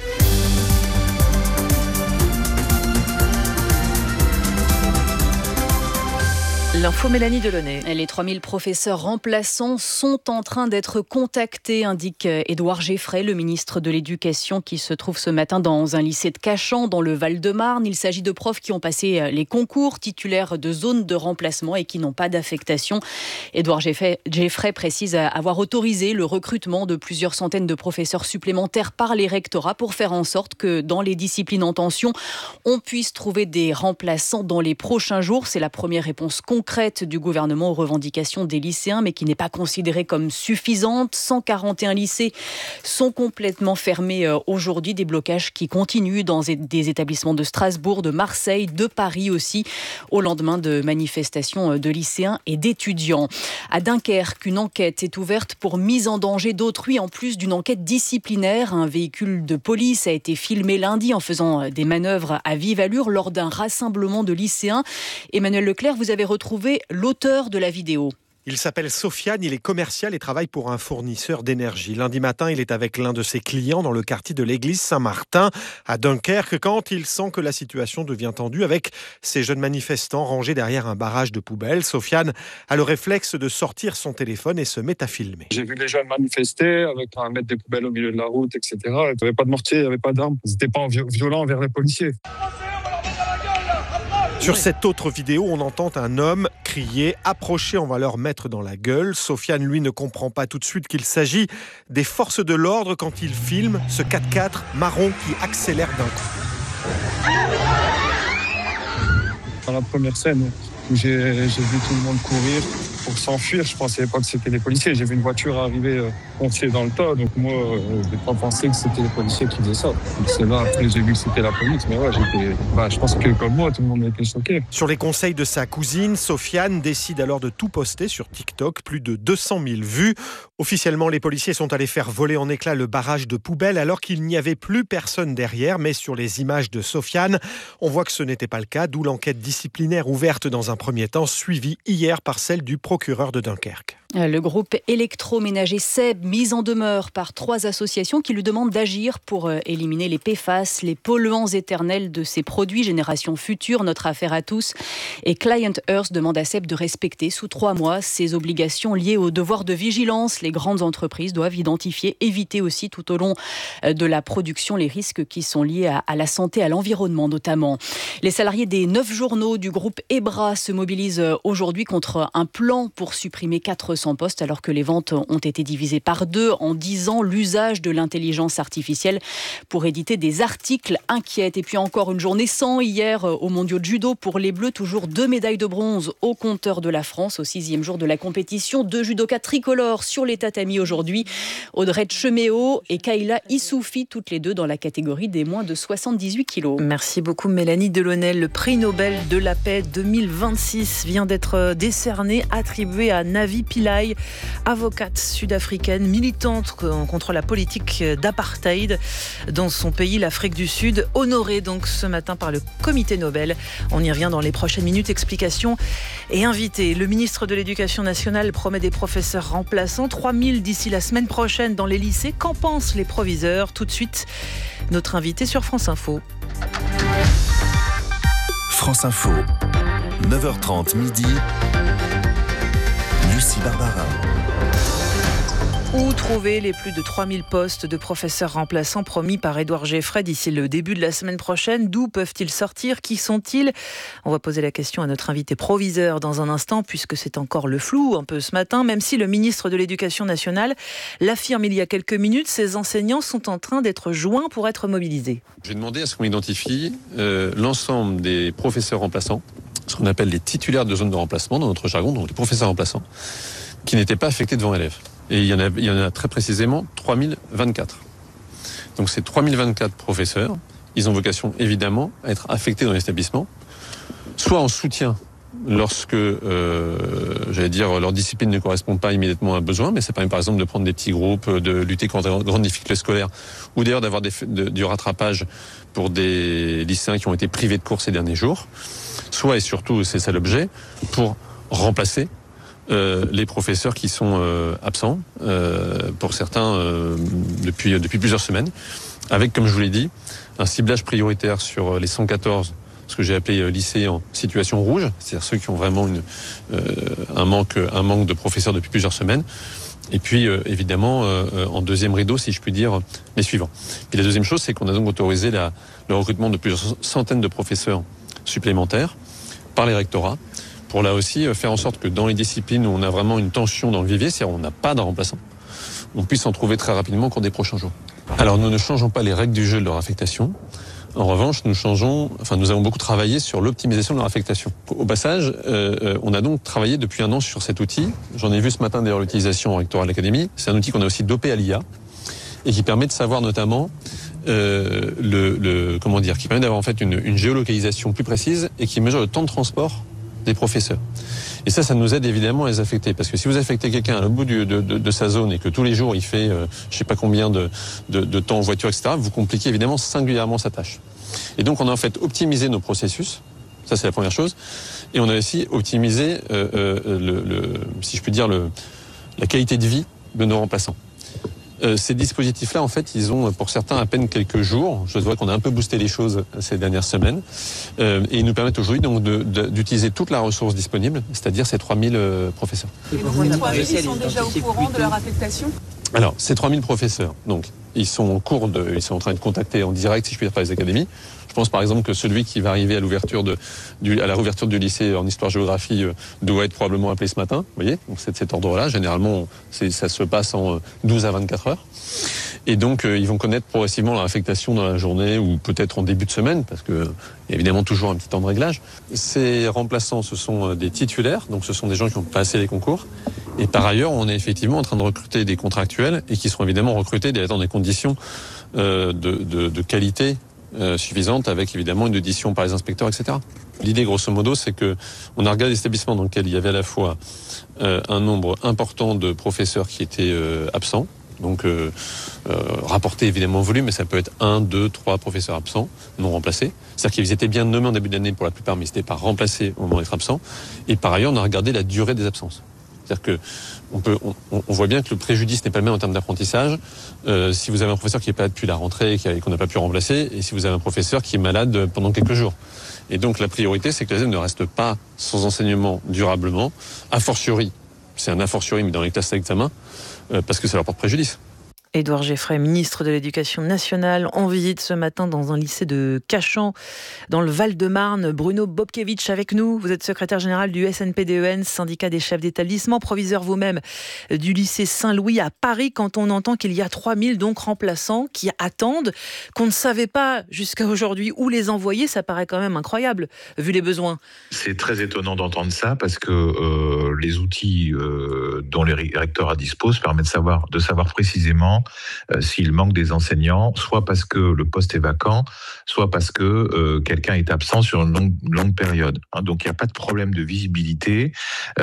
L'info Mélanie Delaunay. Les trois mille professeurs remplaçants sont en train d'être contactés, indique Édouard Geffray, le ministre de l'Éducation, qui se trouve ce matin dans un lycée de Cachan, dans le Val-de-Marne. Il s'agit de profs qui ont passé les concours, titulaires de zones de remplacement et qui n'ont pas d'affectation. Édouard Geffray précise avoir autorisé le recrutement de plusieurs centaines de professeurs supplémentaires par les rectorats pour faire en sorte que dans les disciplines en tension, on puisse trouver des remplaçants dans les prochains jours. C'est la première réponse concrète concrète du gouvernement aux revendications des lycéens, mais qui n'est pas considérée comme suffisante. cent quarante et un lycées sont complètement fermés aujourd'hui. Des blocages qui continuent dans des établissements de Strasbourg, de Marseille, de Paris aussi, au lendemain de manifestations de lycéens et d'étudiants. À Dunkerque, une enquête est ouverte pour mise en danger d'autrui, en plus d'une enquête disciplinaire. Un véhicule de police a été filmé lundi en faisant des manœuvres à vive allure lors d'un rassemblement de lycéens. Emmanuel Leclerc, vous avez retrouvé l'auteur de la vidéo. Il s'appelle Sofiane, il est commercial et travaille pour un fournisseur d'énergie. Lundi matin, il est avec l'un de ses clients dans le quartier de l'église Saint-Martin à Dunkerque quand il sent que la situation devient tendue avec ces jeunes manifestants rangés derrière un barrage de poubelles. Sofiane a le réflexe de sortir son téléphone et se met à filmer. J'ai vu les jeunes manifester avec un mettre des poubelles au milieu de la route, et cetera. Il n'y avait pas de mortier, il n'y avait pas d'armes. Ils n'étaient pas violents envers les policiers. Sur cette autre vidéo, on entend un homme crier « Approchez, on va leur mettre dans la gueule ». Sofiane, lui, ne comprend pas tout de suite qu'il s'agit des forces de l'ordre quand il filme ce quatre-quatre marron qui accélère d'un coup. Dans la première scène où j'ai, j'ai vu tout le monde courir pour s'enfuir, je pensais pas que c'était les policiers. J'ai vu une voiture arriver euh, foncer dans le tas, donc moi, euh, j'ai pas pensé que c'était les policiers qui faisaient ça. Donc c'est là, après, j'ai vu que c'était la police, mais ouais, j'étais, bah, je pense que comme moi, tout le monde a été choqué. Sur les conseils de sa cousine, Sofiane décide alors de tout poster sur TikTok, plus de deux cent mille vues. Officiellement, les policiers sont allés faire voler en éclats le barrage de poubelles alors qu'il n'y avait plus personne derrière, mais sur les images de Sofiane, on voit que ce n'était pas le cas, d'où l'enquête disciplinaire ouverte dans un premier temps, suivie hier par celle du procureur de Dunkerque. Le groupe électroménager Seb, mis en demeure par trois associations qui lui demandent d'agir pour éliminer les P F A S, les polluants éternels de ses produits, Génération Future, Notre Affaire à tous. Et Client Earth demande à Seb de respecter sous trois mois ses obligations liées au devoir de vigilance. Les grandes entreprises doivent identifier, éviter aussi tout au long de la production les risques qui sont liés à, à la santé, à l'environnement notamment. Les salariés des neuf journaux du groupe Ebra se mobilisent aujourd'hui contre un plan pour supprimer quatre cents postes alors que les ventes ont été divisées par deux en dix ans. L'usage de l'intelligence artificielle pour éditer des articles inquiète. Et puis encore une journée sans hier aux mondiaux de judo pour les Bleus. Toujours deux médailles de bronze au compteur de la France au sixième jour de la compétition. Deux judokas tricolores sur les tatamis aujourd'hui. Audrey Cheméo et Kayla Issoufi, toutes les deux dans la catégorie des moins de soixante-dix-huit kilos. Merci beaucoup Mélanie Delaunay. Le prix Nobel de la paix deux mille vingt-six vient d'être décerné, attribué à Navi Pillay, avocate sud-africaine, militante contre la politique d'apartheid dans son pays, l'Afrique du Sud, honorée donc ce matin par le comité Nobel. On y revient dans les prochaines minutes. Explications et invités. Le ministre de l'Éducation nationale promet des professeurs remplaçants, trois mille d'ici la semaine prochaine dans les lycées. Qu'en pensent les proviseurs ? Tout de suite, notre invité sur France Info. France Info, neuf heures trente midi. Lucie Barbarin. Où trouver les plus de trois mille postes de professeurs remplaçants promis par Édouard Geffray d'ici le début de la semaine prochaine ? D'où peuvent-ils sortir ? Qui sont-ils ? On va poser la question à notre invité proviseur dans un instant, puisque c'est encore le flou un peu ce matin, même si le ministre de l'Éducation nationale l'affirme il y a quelques minutes, ces enseignants sont en train d'être joints pour être mobilisés. J'ai demandé à ce qu'on identifie euh, l'ensemble des professeurs remplaçants, ce qu'on appelle les titulaires de zone de remplacement dans notre jargon, donc les professeurs remplaçants, qui n'étaient pas affectés devant élèves. Et il y en a, il y en a très précisément trois mille vingt-quatre. Donc ces trois mille vingt-quatre professeurs, ils ont vocation évidemment à être affectés dans l'établissement, soit en soutien lorsque, euh, j'allais dire, leur discipline ne correspond pas immédiatement à un besoin, mais ça permet par exemple de prendre des petits groupes, de lutter contre de grandes difficultés scolaires, ou d'ailleurs d'avoir des, de, du rattrapage pour des lycéens qui ont été privés de cours ces derniers jours, soit et surtout, c'est ça l'objet, pour remplacer Euh, les professeurs qui sont euh, absents, euh, pour certains euh, depuis, depuis plusieurs semaines, avec, comme je vous l'ai dit, un ciblage prioritaire sur les cent quatorze, ce que j'ai appelé euh, lycées en situation rouge, c'est-à-dire ceux qui ont vraiment une, euh, un, manque, un manque de professeurs depuis plusieurs semaines. Et puis, euh, évidemment, euh, en deuxième rideau, si je puis dire, les suivants. Puis la deuxième chose, c'est qu'on a donc autorisé la, le recrutement de plusieurs centaines de professeurs supplémentaires par les rectorats, pour là aussi faire en sorte que dans les disciplines où on a vraiment une tension dans le vivier, c'est-à-dire où on n'a pas de remplaçant, on puisse en trouver très rapidement au cours des prochains jours. Alors nous ne changeons pas les règles du jeu de leur affectation. En revanche, nous changeons, enfin nous avons beaucoup travaillé sur l'optimisation de leur affectation. Au passage, euh, on a donc travaillé depuis un an sur cet outil. J'en ai vu ce matin d'ailleurs l'utilisation au rectorat de l'Académie. C'est un outil qu'on a aussi dopé à l'I A et qui permet de savoir notamment euh, le, le comment dire, qui permet d'avoir en fait une, une géolocalisation plus précise et qui mesure le temps de transport des professeurs. Et ça, ça nous aide évidemment à les affecter. Parce que si vous affectez quelqu'un à l'autre bout du, de, de, de sa zone et que tous les jours il fait euh, je ne sais pas combien de, de, de temps en voiture, et cetera, vous compliquez évidemment singulièrement sa tâche. Et donc on a en fait optimisé nos processus. Ça, c'est la première chose. Et on a aussi optimisé, euh, euh, le, le, si je puis dire, le, la qualité de vie de nos remplaçants. Euh, ces dispositifs-là, en fait, ils ont pour certains à peine quelques jours. Je vois qu'on a un peu boosté les choses ces dernières semaines. Euh, et ils nous permettent aujourd'hui donc de, de, d'utiliser toute la ressource disponible, c'est-à-dire ces trois mille euh, professeurs. Et donc les trois mille, ils sont déjà au courant de leur affectation ? Alors, ces trois mille professeurs, donc, ils sont en cours de, ils sont en train de contacter en direct, si je puis dire, par les académies. Je pense par exemple que celui qui va arriver à l'ouverture de, du, à la réouverture du lycée en histoire-géographie euh, doit être probablement appelé ce matin. Vous voyez, donc c'est de cet ordre-là. Généralement, c'est, ça se passe en douze à vingt-quatre heures. Et donc, euh, ils vont connaître progressivement leur affectation dans la journée ou peut-être en début de semaine, parce que il y a évidemment toujours un petit temps de réglage. Ces remplaçants, ce sont des titulaires, donc ce sont des gens qui ont passé les concours. Et par ailleurs, on est effectivement en train de recruter des contractuels et qui seront évidemment recrutés dans des conditions euh, de, de, de qualité euh, suffisante, avec évidemment une audition par les inspecteurs, et cetera. L'idée, grosso modo, c'est que on a regardé des établissements dans lesquels il y avait à la fois euh, un nombre important de professeurs qui étaient euh, absents, donc euh, euh, rapporté évidemment en volume, mais ça peut être un, deux, trois professeurs absents, non remplacés. C'est-à-dire qu'ils étaient bien nommés en début d'année pour la plupart, mais ils n'étaient pas remplacés au moment d'être absents. Et par ailleurs, on a regardé la durée des absences. C'est-à-dire que on peut, on, on voit bien que le préjudice n'est pas le même en termes d'apprentissage. Euh, si vous avez un professeur qui n'est pas là depuis la rentrée et qu'on n'a pas pu remplacer, et si vous avez un professeur qui est malade pendant quelques jours. Et donc la priorité, c'est que les élèves ne restent pas sans enseignement durablement. A fortiori, c'est un a fortiori, mais dans les classes d'examen, euh, parce que ça leur porte préjudice. Édouard Geffray, ministre de l'Éducation nationale, en visite ce matin dans un lycée de Cachan, dans le Val-de-Marne. Bruno Bobkiewicz avec nous. Vous êtes secrétaire général du S N P D E N, syndicat des chefs d'établissement, proviseur vous-même du lycée Saint-Louis à Paris. Quand on entend qu'il y a trois mille donc remplaçants qui attendent, qu'on ne savait pas jusqu'à aujourd'hui où les envoyer, ça paraît quand même incroyable, vu les besoins. C'est très étonnant d'entendre ça parce que euh, les outils euh, dont les recteurs disposent permettent de savoir, de savoir précisément Euh, s'il manque des enseignants, soit parce que le poste est vacant, soit parce que euh, quelqu'un est absent sur une longue, longue période. Hein, donc il n'y a pas de problème de visibilité.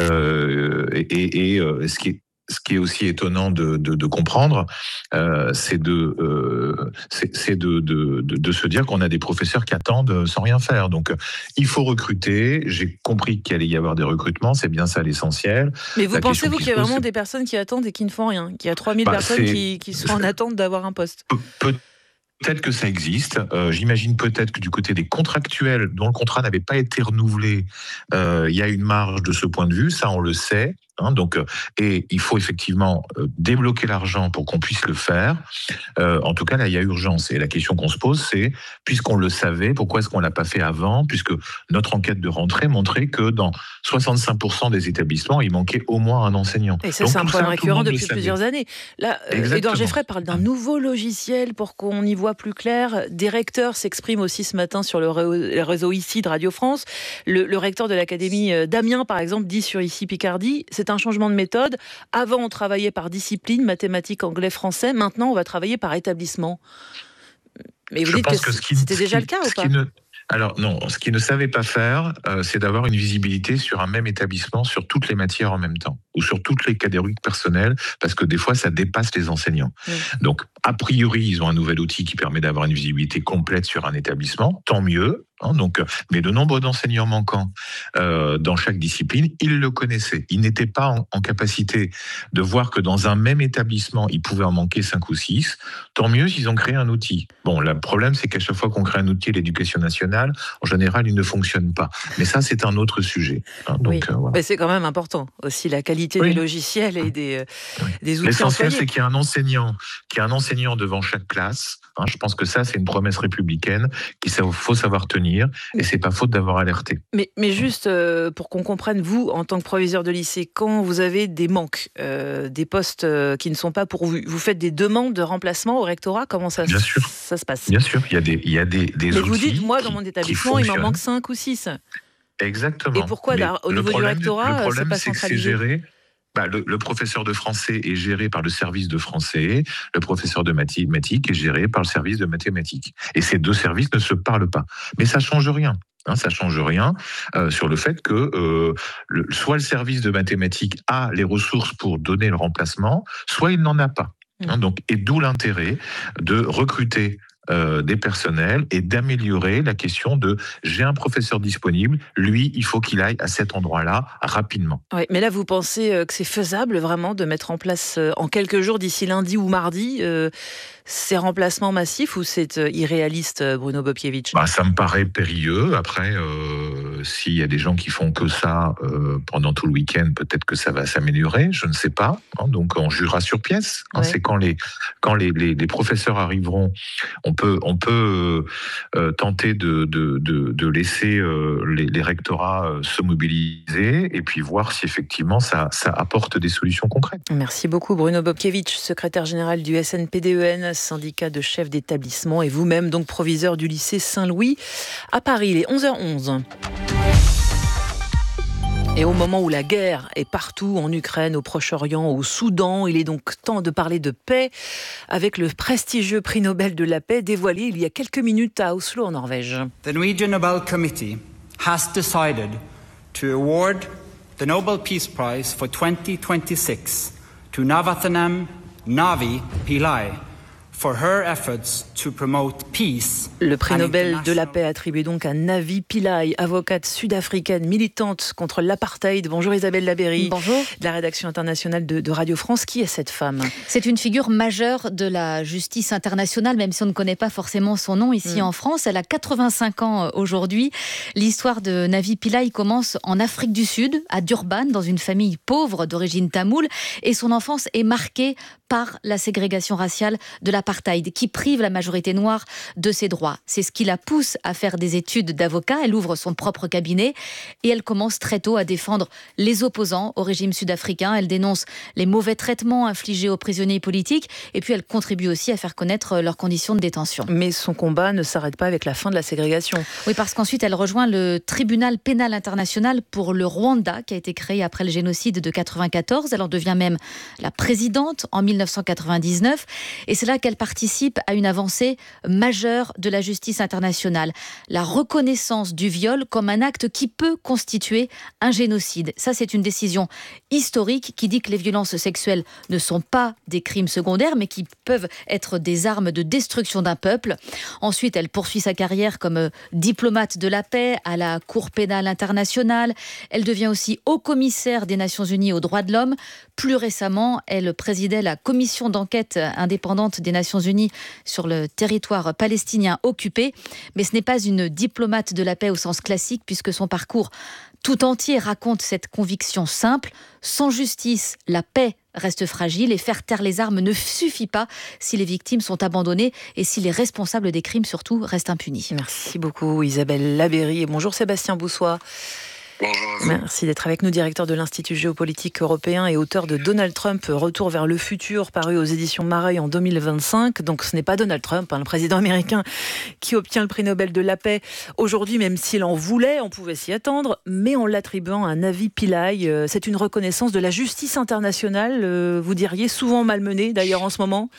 Euh, et et euh, ce qui est Ce qui est aussi étonnant de, de, de comprendre, euh, c'est, de, euh, c'est, c'est de, de, de, de se dire qu'on a des professeurs qui attendent sans rien faire. Donc, il faut recruter. J'ai compris qu'il allait y avoir des recrutements. C'est bien ça l'essentiel. Mais vous La pensez, vous, qu'il qu'il y a pose, vraiment c'est... des personnes qui attendent et qui ne font rien? Qu'il y a trois mille bah, personnes c'est... qui, qui sont en attente d'avoir un poste? Peut- Peut-être que ça existe. Euh, j'imagine peut-être que du côté des contractuels dont le contrat n'avait pas été renouvelé, euh, il y a une marge de ce point de vue. Ça, on le sait. Hein, donc, et il faut effectivement euh, débloquer l'argent pour qu'on puisse le faire. Euh, en tout cas, là, il y a urgence. Et la question qu'on se pose, c'est, puisqu'on le savait, pourquoi est-ce qu'on l'a pas fait avant? Puisque notre enquête de rentrée montrait que dans soixante-cinq pour cent des établissements, il manquait au moins un enseignant. Et ça, donc, c'est un problème ça, récurrent depuis plusieurs années. Là, euh, Édouard Geffray parle d'un nouveau logiciel pour qu'on y voit plus clair. Des recteurs s'expriment aussi ce matin sur le réseau ici de Radio France. Le, le recteur de l'académie d'Amiens, par exemple, dit sur Ici Picardie, c'est un changement de méthode. Avant, on travaillait par discipline, mathématiques, anglais, français. Maintenant, on va travailler par établissement. Mais vous Je dites pense que, que ce qui, c'était ce déjà qui, le cas ou pas? Ne... Alors non, ce qu'ils ne savaient pas faire, euh, c'est d'avoir une visibilité sur un même établissement, sur toutes les matières en même temps, ou sur toutes les catégories personnelles, parce que des fois, ça dépasse les enseignants. Mmh. Donc, a priori, ils ont un nouvel outil qui permet d'avoir une visibilité complète sur un établissement, tant mieux. Hein, donc, mais le nombre d'enseignants manquants euh, dans chaque discipline, ils le connaissaient. Ils n'étaient pas en, en capacité de voir que dans un même établissement, il pouvait en manquer cinq ou six. Tant mieux s'ils ont créé un outil. Bon, le problème, c'est qu'à chaque fois qu'on crée un outil, l'éducation nationale, en général, il ne fonctionne pas. Mais ça, c'est un autre sujet. Hein, donc, oui. euh, voilà. Mais c'est quand même important aussi, la qualité oui. des logiciels et des, euh, oui. des outils. L'essentiel, employés. c'est qu'il y a un enseignant, qu'il y a un enseignant devant chaque classe. Hein, je pense que ça, c'est une promesse républicaine qu'il faut savoir tenir. Et c'est pas faute d'avoir alerté. Mais, mais juste euh, pour qu'on comprenne, vous, en tant que proviseur de lycée, quand vous avez des manques, euh, des postes euh, qui ne sont pas pourvus, vous faites des demandes de remplacement au rectorat? Comment ça, Bien sûr. ça se passe? Bien sûr, il y a des, il y a des, des mais outils. Mais vous dites, moi, dans mon établissement, il m'en manque cinq ou six. Exactement. Et pourquoi, au niveau problème, du rectorat, le problème, c'est pas c'est centralisé? que c'est géré. Bah, le, le professeur de français est géré par le service de français, le professeur de mathématiques est géré par le service de mathématiques. Et ces deux services ne se parlent pas. Mais ça change rien. Hein, ça change rien euh, sur le fait que euh, le, soit le service de mathématiques a les ressources pour donner le remplacement, soit il n'en a pas. Hein, donc, et d'où l'intérêt de recruter Euh, des personnels et d'améliorer la question de j'ai un professeur disponible, lui, il faut qu'il aille à cet endroit-là rapidement. Oui, mais là, vous pensez que c'est faisable vraiment de mettre en place en quelques jours, d'ici lundi ou mardi, euh, ces remplacements massifs ou c'est irréaliste, Bruno Bobkiewicz? Bah, ça me paraît périlleux. Après, euh, s'il y a des gens qui font que ça euh, pendant tout le week-end, peut-être que ça va s'améliorer, je ne sais pas. Hein, donc on jugera sur pièce. Hein, ouais. C'est quand les quand les, les, les professeurs arriveront, on peut on peut euh, tenter de de de, de laisser euh, les, les rectorats euh, se mobiliser et puis voir si effectivement ça ça apporte des solutions concrètes. Merci beaucoup Bruno Bobkevich, secrétaire général du S N P D E N, syndicat de chefs d'établissement, et vous-même donc proviseur du lycée Saint-Louis à Paris. Il est onze heures onze. Et au moment où la guerre est partout, en Ukraine, au Proche-Orient, au Soudan, il est donc temps de parler de paix avec le prestigieux prix Nobel de la paix dévoilé il y a quelques minutes à Oslo, en Norvège. The Norwegian Nobel Committee has decided to award the Nobel Peace Prize for twenty twenty-six to Navathanam Navi Pillai for her efforts to promote peace. Le prix Nobel de la paix attribué donc à Navi Pillai, avocate sud-africaine militante contre l'apartheid. Bonjour Isabelle Labeyrie. Bonjour. De la rédaction internationale de, de Radio France. Qui est cette femme ? C'est une figure majeure de la justice internationale, même si on ne connaît pas forcément son nom ici mmh. en France. Elle a quatre-vingt-cinq ans aujourd'hui. L'histoire de Navi Pillai commence en Afrique du Sud, à Durban, dans une famille pauvre d'origine tamoule. Et son enfance est marquée par la ségrégation raciale de l'apartheid, qui prive la majorité noire de ses droits. C'est ce qui la pousse à faire des études d'avocat. Elle ouvre son propre cabinet et elle commence très tôt à défendre les opposants au régime sud-africain. Elle dénonce les mauvais traitements infligés aux prisonniers politiques et puis elle contribue aussi à faire connaître leurs conditions de détention. Mais son combat ne s'arrête pas avec la fin de la ségrégation. Oui, parce qu'ensuite elle rejoint le tribunal pénal international pour le Rwanda, qui a été créé après le génocide de quatre-vingt-quatorze. Elle en devient même la présidente en mille neuf cent quatre-vingt-dix-neuf et c'est là qu'elle participe à une avancée majeure de la justice internationale, la reconnaissance du viol comme un acte qui peut constituer un génocide. Ça, c'est une décision historique qui dit que les violences sexuelles ne sont pas des crimes secondaires, mais qui peuvent être des armes de destruction d'un peuple. Ensuite, elle poursuit sa carrière comme diplomate de la paix à la Cour pénale internationale. Elle devient aussi haut-commissaire des Nations Unies aux droits de l'homme. Plus récemment, elle présidait la commission d'enquête indépendante des Nations Unies sur le territoire palestinien occupé. Mais ce n'est pas une diplomate de la paix au sens classique, puisque son parcours tout entier raconte cette conviction simple. Sans justice, la paix reste fragile et faire taire les armes ne suffit pas si les victimes sont abandonnées et si les responsables des crimes, surtout, restent impunis. Merci beaucoup Isabelle Labeyrie et bonjour Sébastien Boussois. Bonjour. Merci d'être avec nous, directeur de l'Institut géopolitique européen et auteur de Donald Trump, Retour vers le futur, paru aux éditions Mareuil en deux mille vingt-cinq. Donc ce n'est pas Donald Trump, hein, le président américain, qui obtient le prix Nobel de la paix aujourd'hui, même s'il en voulait, on pouvait s'y attendre, mais en l'attribuant à Navi Pillai. C'est une reconnaissance de la justice internationale, vous diriez, souvent malmenée d'ailleurs en ce moment.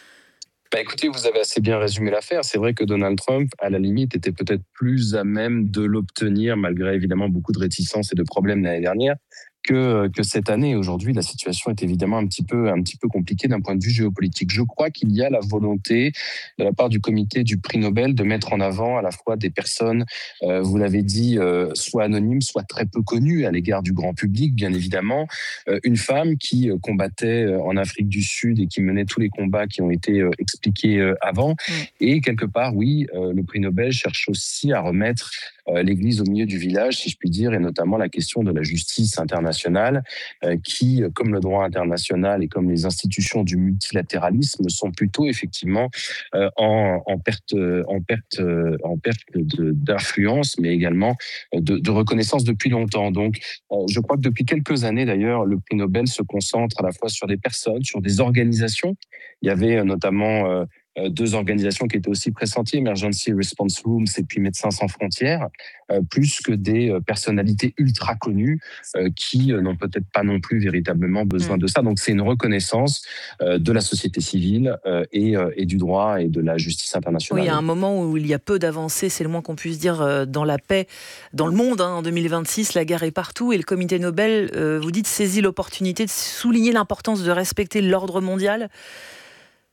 Bah écoutez, vous avez assez bien résumé l'affaire. C'est vrai que Donald Trump, à la limite, était peut-être plus à même de l'obtenir, malgré évidemment beaucoup de réticences et de problèmes l'année dernière, que, que cette année. Aujourd'hui, la situation est évidemment un petit peu, un petit peu compliquée d'un point de vue géopolitique. Je crois qu'il y a la volonté de la part du comité du prix Nobel de mettre en avant à la fois des personnes, euh, vous l'avez dit, euh, soit anonymes, soit très peu connues à l'égard du grand public, bien évidemment. Euh, une femme qui combattait en Afrique du Sud et qui menait tous les combats qui ont été euh, expliqués euh, avant. Mmh. Et quelque part, oui, euh, le prix Nobel cherche aussi à remettre euh, l'église au milieu du village, si je puis dire, et notamment la question de la justice internationale euh, qui, comme le droit international et comme les institutions du multilatéralisme, sont plutôt effectivement euh, en, en perte, en perte, en perte de, d'influence, mais également de, de reconnaissance depuis longtemps. Donc, euh, je crois que depuis quelques années, d'ailleurs, le prix Nobel se concentre à la fois sur des personnes, sur des organisations. Il y avait notamment euh, deux organisations qui étaient aussi pressenties, Emergency Response Rooms et puis Médecins sans frontières, euh, plus que des personnalités ultra connues euh, qui euh, n'ont peut-être pas non plus véritablement besoin mmh. de ça. Donc c'est une reconnaissance euh, de la société civile euh, et, euh, et du droit et de la justice internationale. Oui, il y a un moment où il y a peu d'avancées, c'est le moins qu'on puisse dire, euh, dans la paix dans le monde. Hein, en deux mille vingt-six, la guerre est partout et le comité Nobel, euh, vous dites, saisit l'opportunité de souligner l'importance de respecter l'ordre mondial.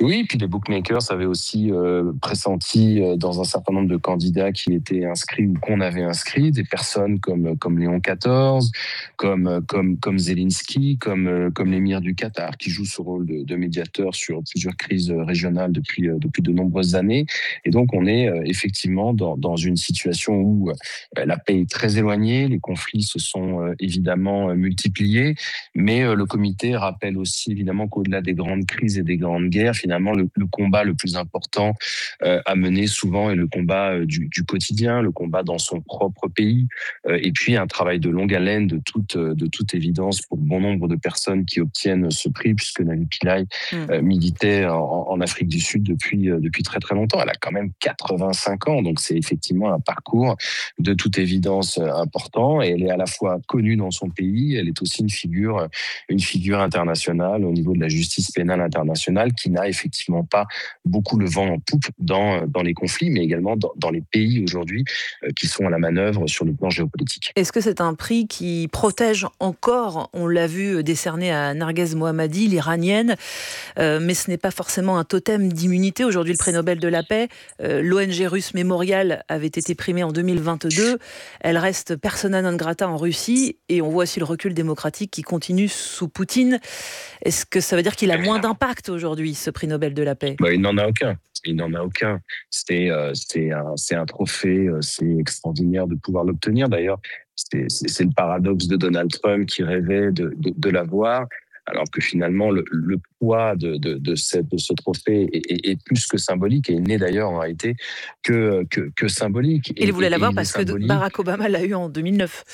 Oui, puis les bookmakers avaient aussi euh, pressenti euh, dans un certain nombre de candidats qui étaient inscrits ou qu'on avait inscrits, des personnes comme comme Léon quatorze, comme comme comme Zelensky, comme euh, comme l'émir du Qatar, qui joue ce rôle de, de médiateur sur plusieurs crises régionales depuis euh, depuis de nombreuses années. Et donc on est euh, effectivement dans dans une situation où euh, la paix est très éloignée, les conflits se sont euh, évidemment euh, multipliés, mais euh, le comité rappelle aussi évidemment qu'au-delà des grandes crises et des grandes guerres, finalement Le, le combat le plus important euh, à mener souvent est le combat euh, du, du quotidien, le combat dans son propre pays, euh, et puis un travail de longue haleine de toute, de toute évidence pour bon nombre de personnes qui obtiennent ce prix, puisque Navi Pillay mmh. euh, militait en, en Afrique du Sud depuis, euh, depuis très très longtemps. Elle a quand même quatre-vingt-cinq ans, donc c'est effectivement un parcours de toute évidence euh, important, et elle est à la fois connue dans son pays, elle est aussi une figure, une figure internationale au niveau de la justice pénale internationale qui n'a effectivement pas beaucoup le vent en poupe dans, dans les conflits, mais également dans, dans les pays aujourd'hui euh, qui sont à la manœuvre sur le plan géopolitique. Est-ce que c'est un prix qui protège encore, on l'a vu décerné à Narges Mohammadi, l'Iranienne, euh, mais ce n'est pas forcément un totem d'immunité. Aujourd'hui, le prix Nobel de la paix, euh, l'O N G russe Memorial avait été primée en deux mille vingt-deux. Elle reste persona non grata en Russie, et on voit aussi le recul démocratique qui continue sous Poutine. Est-ce que ça veut dire qu'il a moins d'impact aujourd'hui, ce prix Nobel de la paix? Bah, il n'en a aucun. Il n'en a aucun. C'est, euh, c'est, un, c'est un trophée, euh, c'est extraordinaire de pouvoir l'obtenir. D'ailleurs, c'est, c'est, c'est le paradoxe de Donald Trump qui rêvait de, de, de l'avoir, alors que finalement, le, le poids de, de, de, cette, de ce trophée est, est, est plus que symbolique, et il n'est d'ailleurs en réalité que, que, que symbolique. Et il voulait l'avoir parce que Barack Obama l'a eu en deux mille neuf.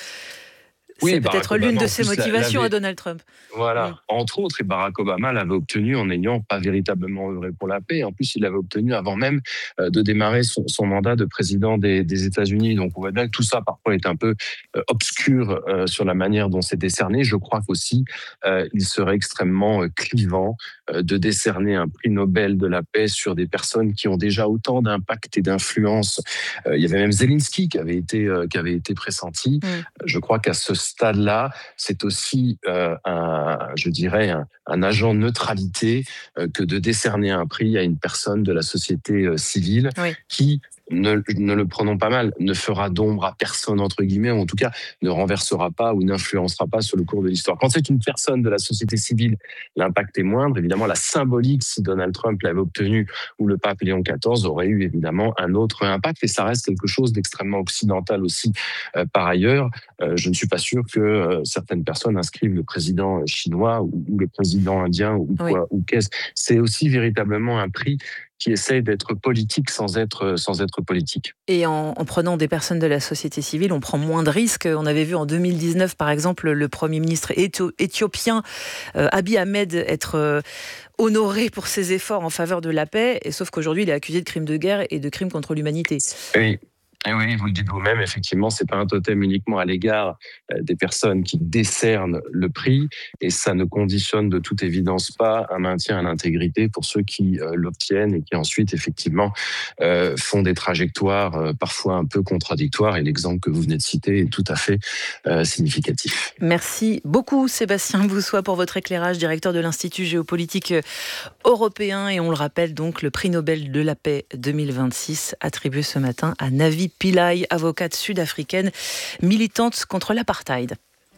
Oui, c'est Barack peut-être Obama, l'une de ses motivations l'avait... à Donald Trump. Voilà, mmh. entre autres, et Barack Obama l'avait obtenu en n'ayant pas véritablement œuvré pour la paix. En plus, il l'avait obtenu avant même euh, de démarrer son, son mandat de président des, des États-Unis. Donc, on voit bien que tout ça, parfois, est un peu euh, obscur euh, sur la manière dont c'est décerné. Je crois qu'aussi, euh, il serait extrêmement euh, clivant euh, de décerner un prix Nobel de la paix sur des personnes qui ont déjà autant d'impact et d'influence. Euh, il y avait même Zelensky qui avait été, euh, qui avait été pressenti. Mmh. Je crois qu'à ce stade-là, c'est aussi euh, un, je dirais, un, un agent de neutralité euh, que de décerner un prix à une personne de la société euh, civile oui. qui, ne, ne le prenons pas mal, ne fera d'ombre à personne, entre guillemets, ou en tout cas ne renversera pas ou n'influencera pas sur le cours de l'histoire. Quand c'est une personne de la société civile, l'impact est moindre. Évidemment, la symbolique, si Donald Trump l'avait obtenu, ou le pape Léon quatorze, aurait eu évidemment un autre impact, et ça reste quelque chose d'extrêmement occidental aussi euh, par ailleurs. Euh, je ne suis pas sûr que euh, certaines personnes inscrivent le président chinois ou, ou le président indien ou quoi, oui. ou qu'est-ce. C'est aussi véritablement un prix qui essaye d'être politique sans être, sans être politique. Et en, en prenant des personnes de la société civile, on prend moins de risques. On avait vu en deux mille dix-neuf, par exemple, le Premier ministre éthio- éthiopien euh, Abiy Ahmed être euh, honoré pour ses efforts en faveur de la paix, et sauf qu'aujourd'hui, il est accusé de crimes de guerre et de crimes contre l'humanité. Oui. Et oui, vous le dites vous-même, effectivement, c'est pas un totem uniquement à l'égard des personnes qui décernent le prix, et ça ne conditionne de toute évidence pas un maintien à l'intégrité pour ceux qui euh, l'obtiennent et qui ensuite, effectivement, euh, font des trajectoires euh, parfois un peu contradictoires, et l'exemple que vous venez de citer est tout à fait euh, significatif. Merci beaucoup, Sébastien Boussois, pour votre éclairage, directeur de l'Institut géopolitique européen, et on le rappelle donc, le prix Nobel de la paix deux mille vingt-six, attribué ce matin à Navi Pillay, avocate sud-africaine, militante contre l'apartheid.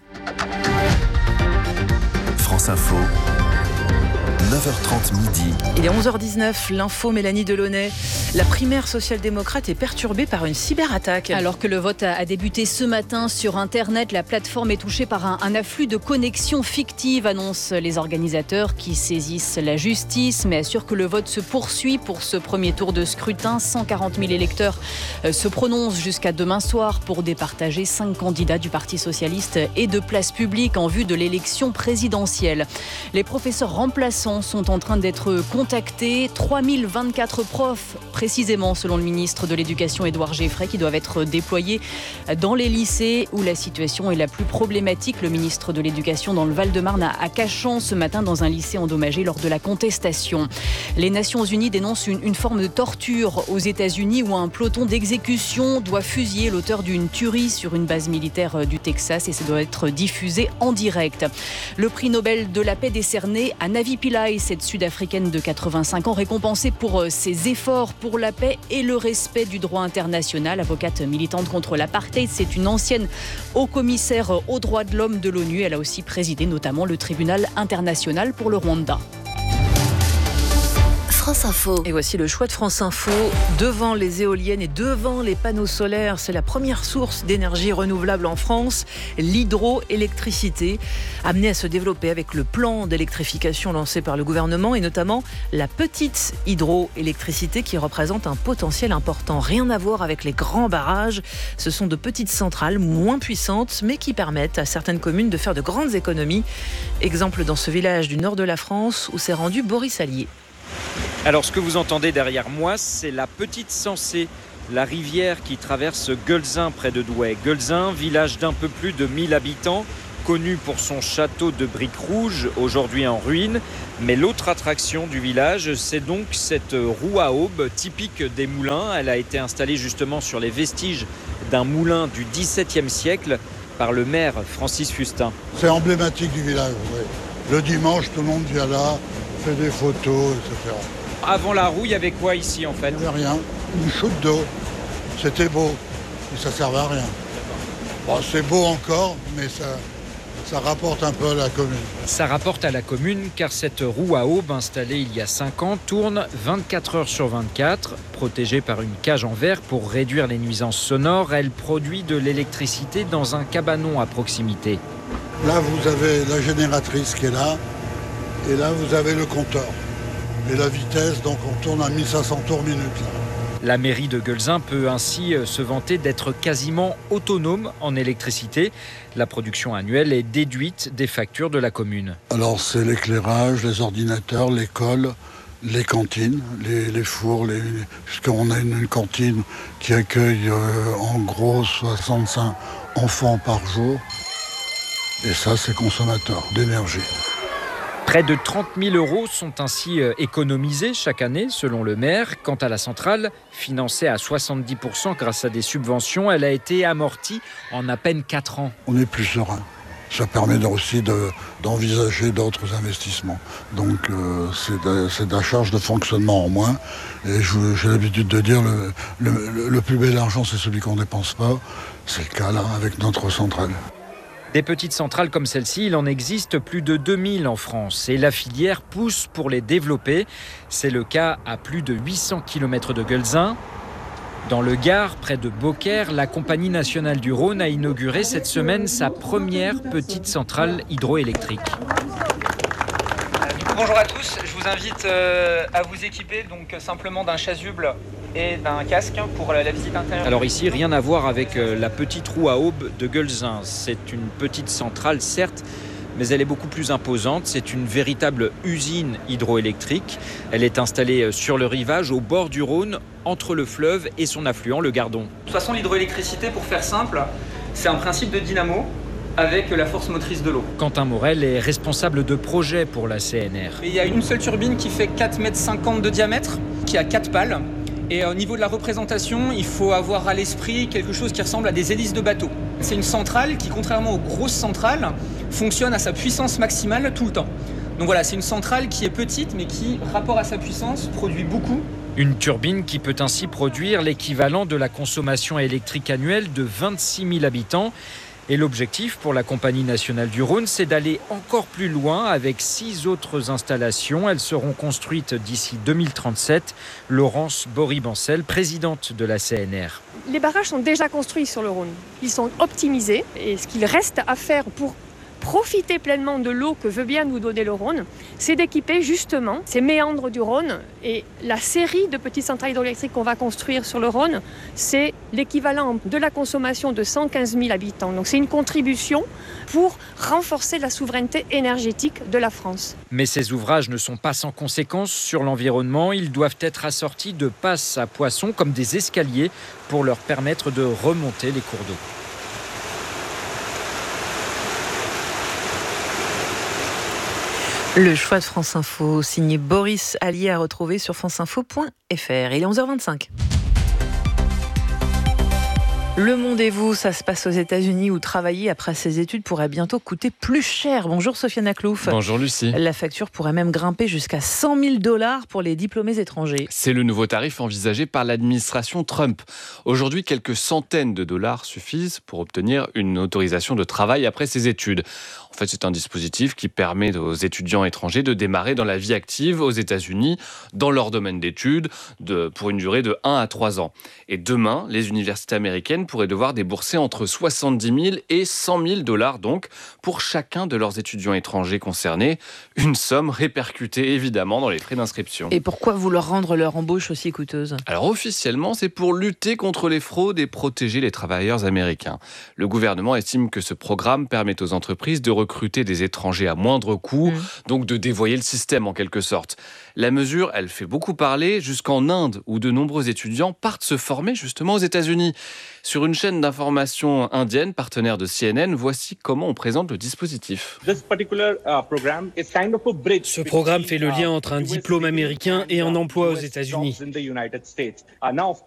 France Info. neuf heures trente midi. Il est onze heures dix-neuf, l'info Mélanie Delaunay. La primaire social-démocrate est perturbée par une cyberattaque. Alors que le vote a débuté ce matin sur Internet, la plateforme est touchée par un, un afflux de connexions fictives, annoncent les organisateurs qui saisissent la justice, mais assurent que le vote se poursuit pour ce premier tour de scrutin. cent quarante mille électeurs se prononcent jusqu'à demain soir pour départager cinq candidats du Parti socialiste et de Place publique en vue de l'élection présidentielle. Les professeurs remplaçants sont en train d'être contactés. trois mille vingt-quatre profs, précisément selon le ministre de l'Éducation Édouard Geffray, qui doivent être déployés dans les lycées où la situation est la plus problématique. Le ministre de l'Éducation dans le Val-de-Marne à Cachan ce matin dans un lycée endommagé lors de la contestation. Les Nations Unies dénoncent une, une forme de torture aux États-Unis où un peloton d'exécution doit fusiller l'auteur d'une tuerie sur une base militaire du Texas, et ça doit être diffusé en direct. Le prix Nobel de la paix décerné à Navi Pillay Pilai, cette Sud-Africaine de quatre-vingt-cinq ans, récompensée pour ses efforts pour la paix et le respect du droit international. Avocate militante contre l'apartheid, c'est une ancienne haut-commissaire aux droits de l'homme de l'ONU. Elle a aussi présidé notamment le tribunal international pour le Rwanda. France Info. Et voici le choix de France Info. Devant les éoliennes et devant les panneaux solaires, c'est la première source d'énergie renouvelable en France, l'hydroélectricité, amenée à se développer avec le plan d'électrification lancé par le gouvernement et notamment la petite hydroélectricité qui représente un potentiel important. Rien à voir avec les grands barrages. Ce sont de petites centrales moins puissantes mais qui permettent à certaines communes de faire de grandes économies. Exemple dans ce village du nord de la France où s'est rendu Boris Allier. Alors ce que vous entendez derrière moi, c'est la petite Sensée, la rivière qui traverse Guelzin près de Douai. Guelzin, village d'un peu plus de mille habitants, connu pour son château de briques rouges, aujourd'hui en ruine. Mais l'autre attraction du village, c'est donc cette roue à aube typique des moulins. Elle a été installée justement sur les vestiges d'un moulin du dix-septième siècle par le maire Francis Fustin. C'est emblématique du village, oui. Le dimanche, tout le monde vient là, fait des photos, et cetera. Avant la roue, il y avait quoi ici en fait ? Il n'y avait rien, une chute d'eau. C'était beau, mais ça ne servait à rien. Bon, c'est beau encore, mais ça, ça rapporte un peu à la commune. Ça rapporte à la commune car cette roue à aube installée il y a cinq ans tourne vingt-quatre heures sur vingt-quatre. Protégée par une cage en verre pour réduire les nuisances sonores, elle produit de l'électricité dans un cabanon à proximité. Là, vous avez la génératrice qui est là, et là, vous avez le compteur. Et la vitesse, donc on tourne à mille cinq cents tours minute. Là. La mairie de Guelzin peut ainsi se vanter d'être quasiment autonome en électricité. La production annuelle est déduite des factures de la commune. Alors c'est l'éclairage, les ordinateurs, l'école, les cantines, les, les fours, les, puisqu'on a une, une cantine qui accueille euh, en gros soixante-cinq enfants par jour. Et ça, c'est consommateur d'énergie. Près de trente mille euros sont ainsi économisés chaque année, selon le maire. Quant à la centrale, financée à soixante-dix pour cent grâce à des subventions, elle a été amortie en à peine quatre ans. On est plus serein. Ça permet aussi de, d'envisager d'autres investissements. Donc euh, c'est, de, c'est de la charge de fonctionnement en moins. Et je, j'ai l'habitude de dire le, le, le plus bel argent, c'est celui qu'on ne dépense pas. C'est le cas là avec notre centrale. Des petites centrales comme celle-ci, il en existe plus de deux mille en France et la filière pousse pour les développer. C'est le cas à plus de huit cents kilomètres de Guelzin. Dans le Gard, près de Beaucaire, la Compagnie nationale du Rhône a inauguré cette semaine sa première petite centrale hydroélectrique. Bonjour à tous, je vous invite euh, à vous équiper donc simplement d'un chasuble et d'un casque pour la, la visite intérieure. Alors ici, rien à voir avec euh, la petite roue à aube de Guelzin. C'est une petite centrale, certes, mais elle est beaucoup plus imposante. C'est une véritable usine hydroélectrique. Elle est installée sur le rivage, au bord du Rhône, entre le fleuve et son affluent, le Gardon. De toute façon, l'hydroélectricité, pour faire simple, c'est un principe de dynamo avec la force motrice de l'eau. Quentin Morel est responsable de projet pour la C N R. Et il y a une seule turbine qui fait quatre mètres cinquante de diamètre, qui a quatre pales. Et au niveau de la représentation, il faut avoir à l'esprit quelque chose qui ressemble à des hélices de bateau. C'est une centrale qui, contrairement aux grosses centrales, fonctionne à sa puissance maximale tout le temps. Donc voilà, c'est une centrale qui est petite, mais qui, rapport à sa puissance, produit beaucoup. Une turbine qui peut ainsi produire l'équivalent de la consommation électrique annuelle de vingt-six mille habitants. Et l'objectif pour la Compagnie nationale du Rhône, c'est d'aller encore plus loin avec six autres installations. Elles seront construites d'ici deux mille trente-sept. Laurence Bory-Bancel, présidente de la C N R. Les barrages sont déjà construits sur le Rhône. Ils sont optimisés. Et ce qu'il reste à faire pour profiter pleinement de l'eau que veut bien nous donner le Rhône, c'est d'équiper justement ces méandres du Rhône. Et la série de petites centrales hydroélectriques qu'on va construire sur le Rhône, c'est l'équivalent de la consommation de cent quinze mille habitants. Donc c'est une contribution pour renforcer la souveraineté énergétique de la France. Mais ces ouvrages ne sont pas sans conséquences sur l'environnement. Ils doivent être assortis de passes à poissons comme des escaliers pour leur permettre de remonter les cours d'eau. Le choix de France Info, signé Boris Allier, à retrouver sur franceinfo point f r. Il est onze heures vingt-cinq. Le Monde et vous, ça se passe aux États-Unis où travailler après ses études pourrait bientôt coûter plus cher. Bonjour Sofiane Aklouf. Bonjour Lucie. La facture pourrait même grimper jusqu'à cent mille dollars pour les diplômés étrangers. C'est le nouveau tarif envisagé par l'administration Trump. Aujourd'hui, quelques centaines de dollars suffisent pour obtenir une autorisation de travail après ses études. En fait, c'est un dispositif qui permet aux étudiants étrangers de démarrer dans la vie active aux États-Unis, dans leur domaine d'études, de, pour une durée de un à trois ans. Et demain, les universités américaines pourraient devoir débourser entre soixante-dix mille et cent mille dollars donc pour chacun de leurs étudiants étrangers concernés. Une somme répercutée évidemment dans les frais d'inscription. Et pourquoi vouloir rendre leur embauche aussi coûteuse ? Alors officiellement, c'est pour lutter contre les fraudes et protéger les travailleurs américains. Le gouvernement estime que ce programme permet aux entreprises de recruter des étrangers à moindre coût, mmh. donc de dévoyer le système en quelque sorte. La mesure, elle fait beaucoup parler jusqu'en Inde, où de nombreux étudiants partent se former justement aux États-Unis. Sur une chaîne d'information indienne, partenaire de C N N, voici comment on présente le dispositif. Ce programme fait le lien entre un diplôme américain et un emploi aux États-Unis.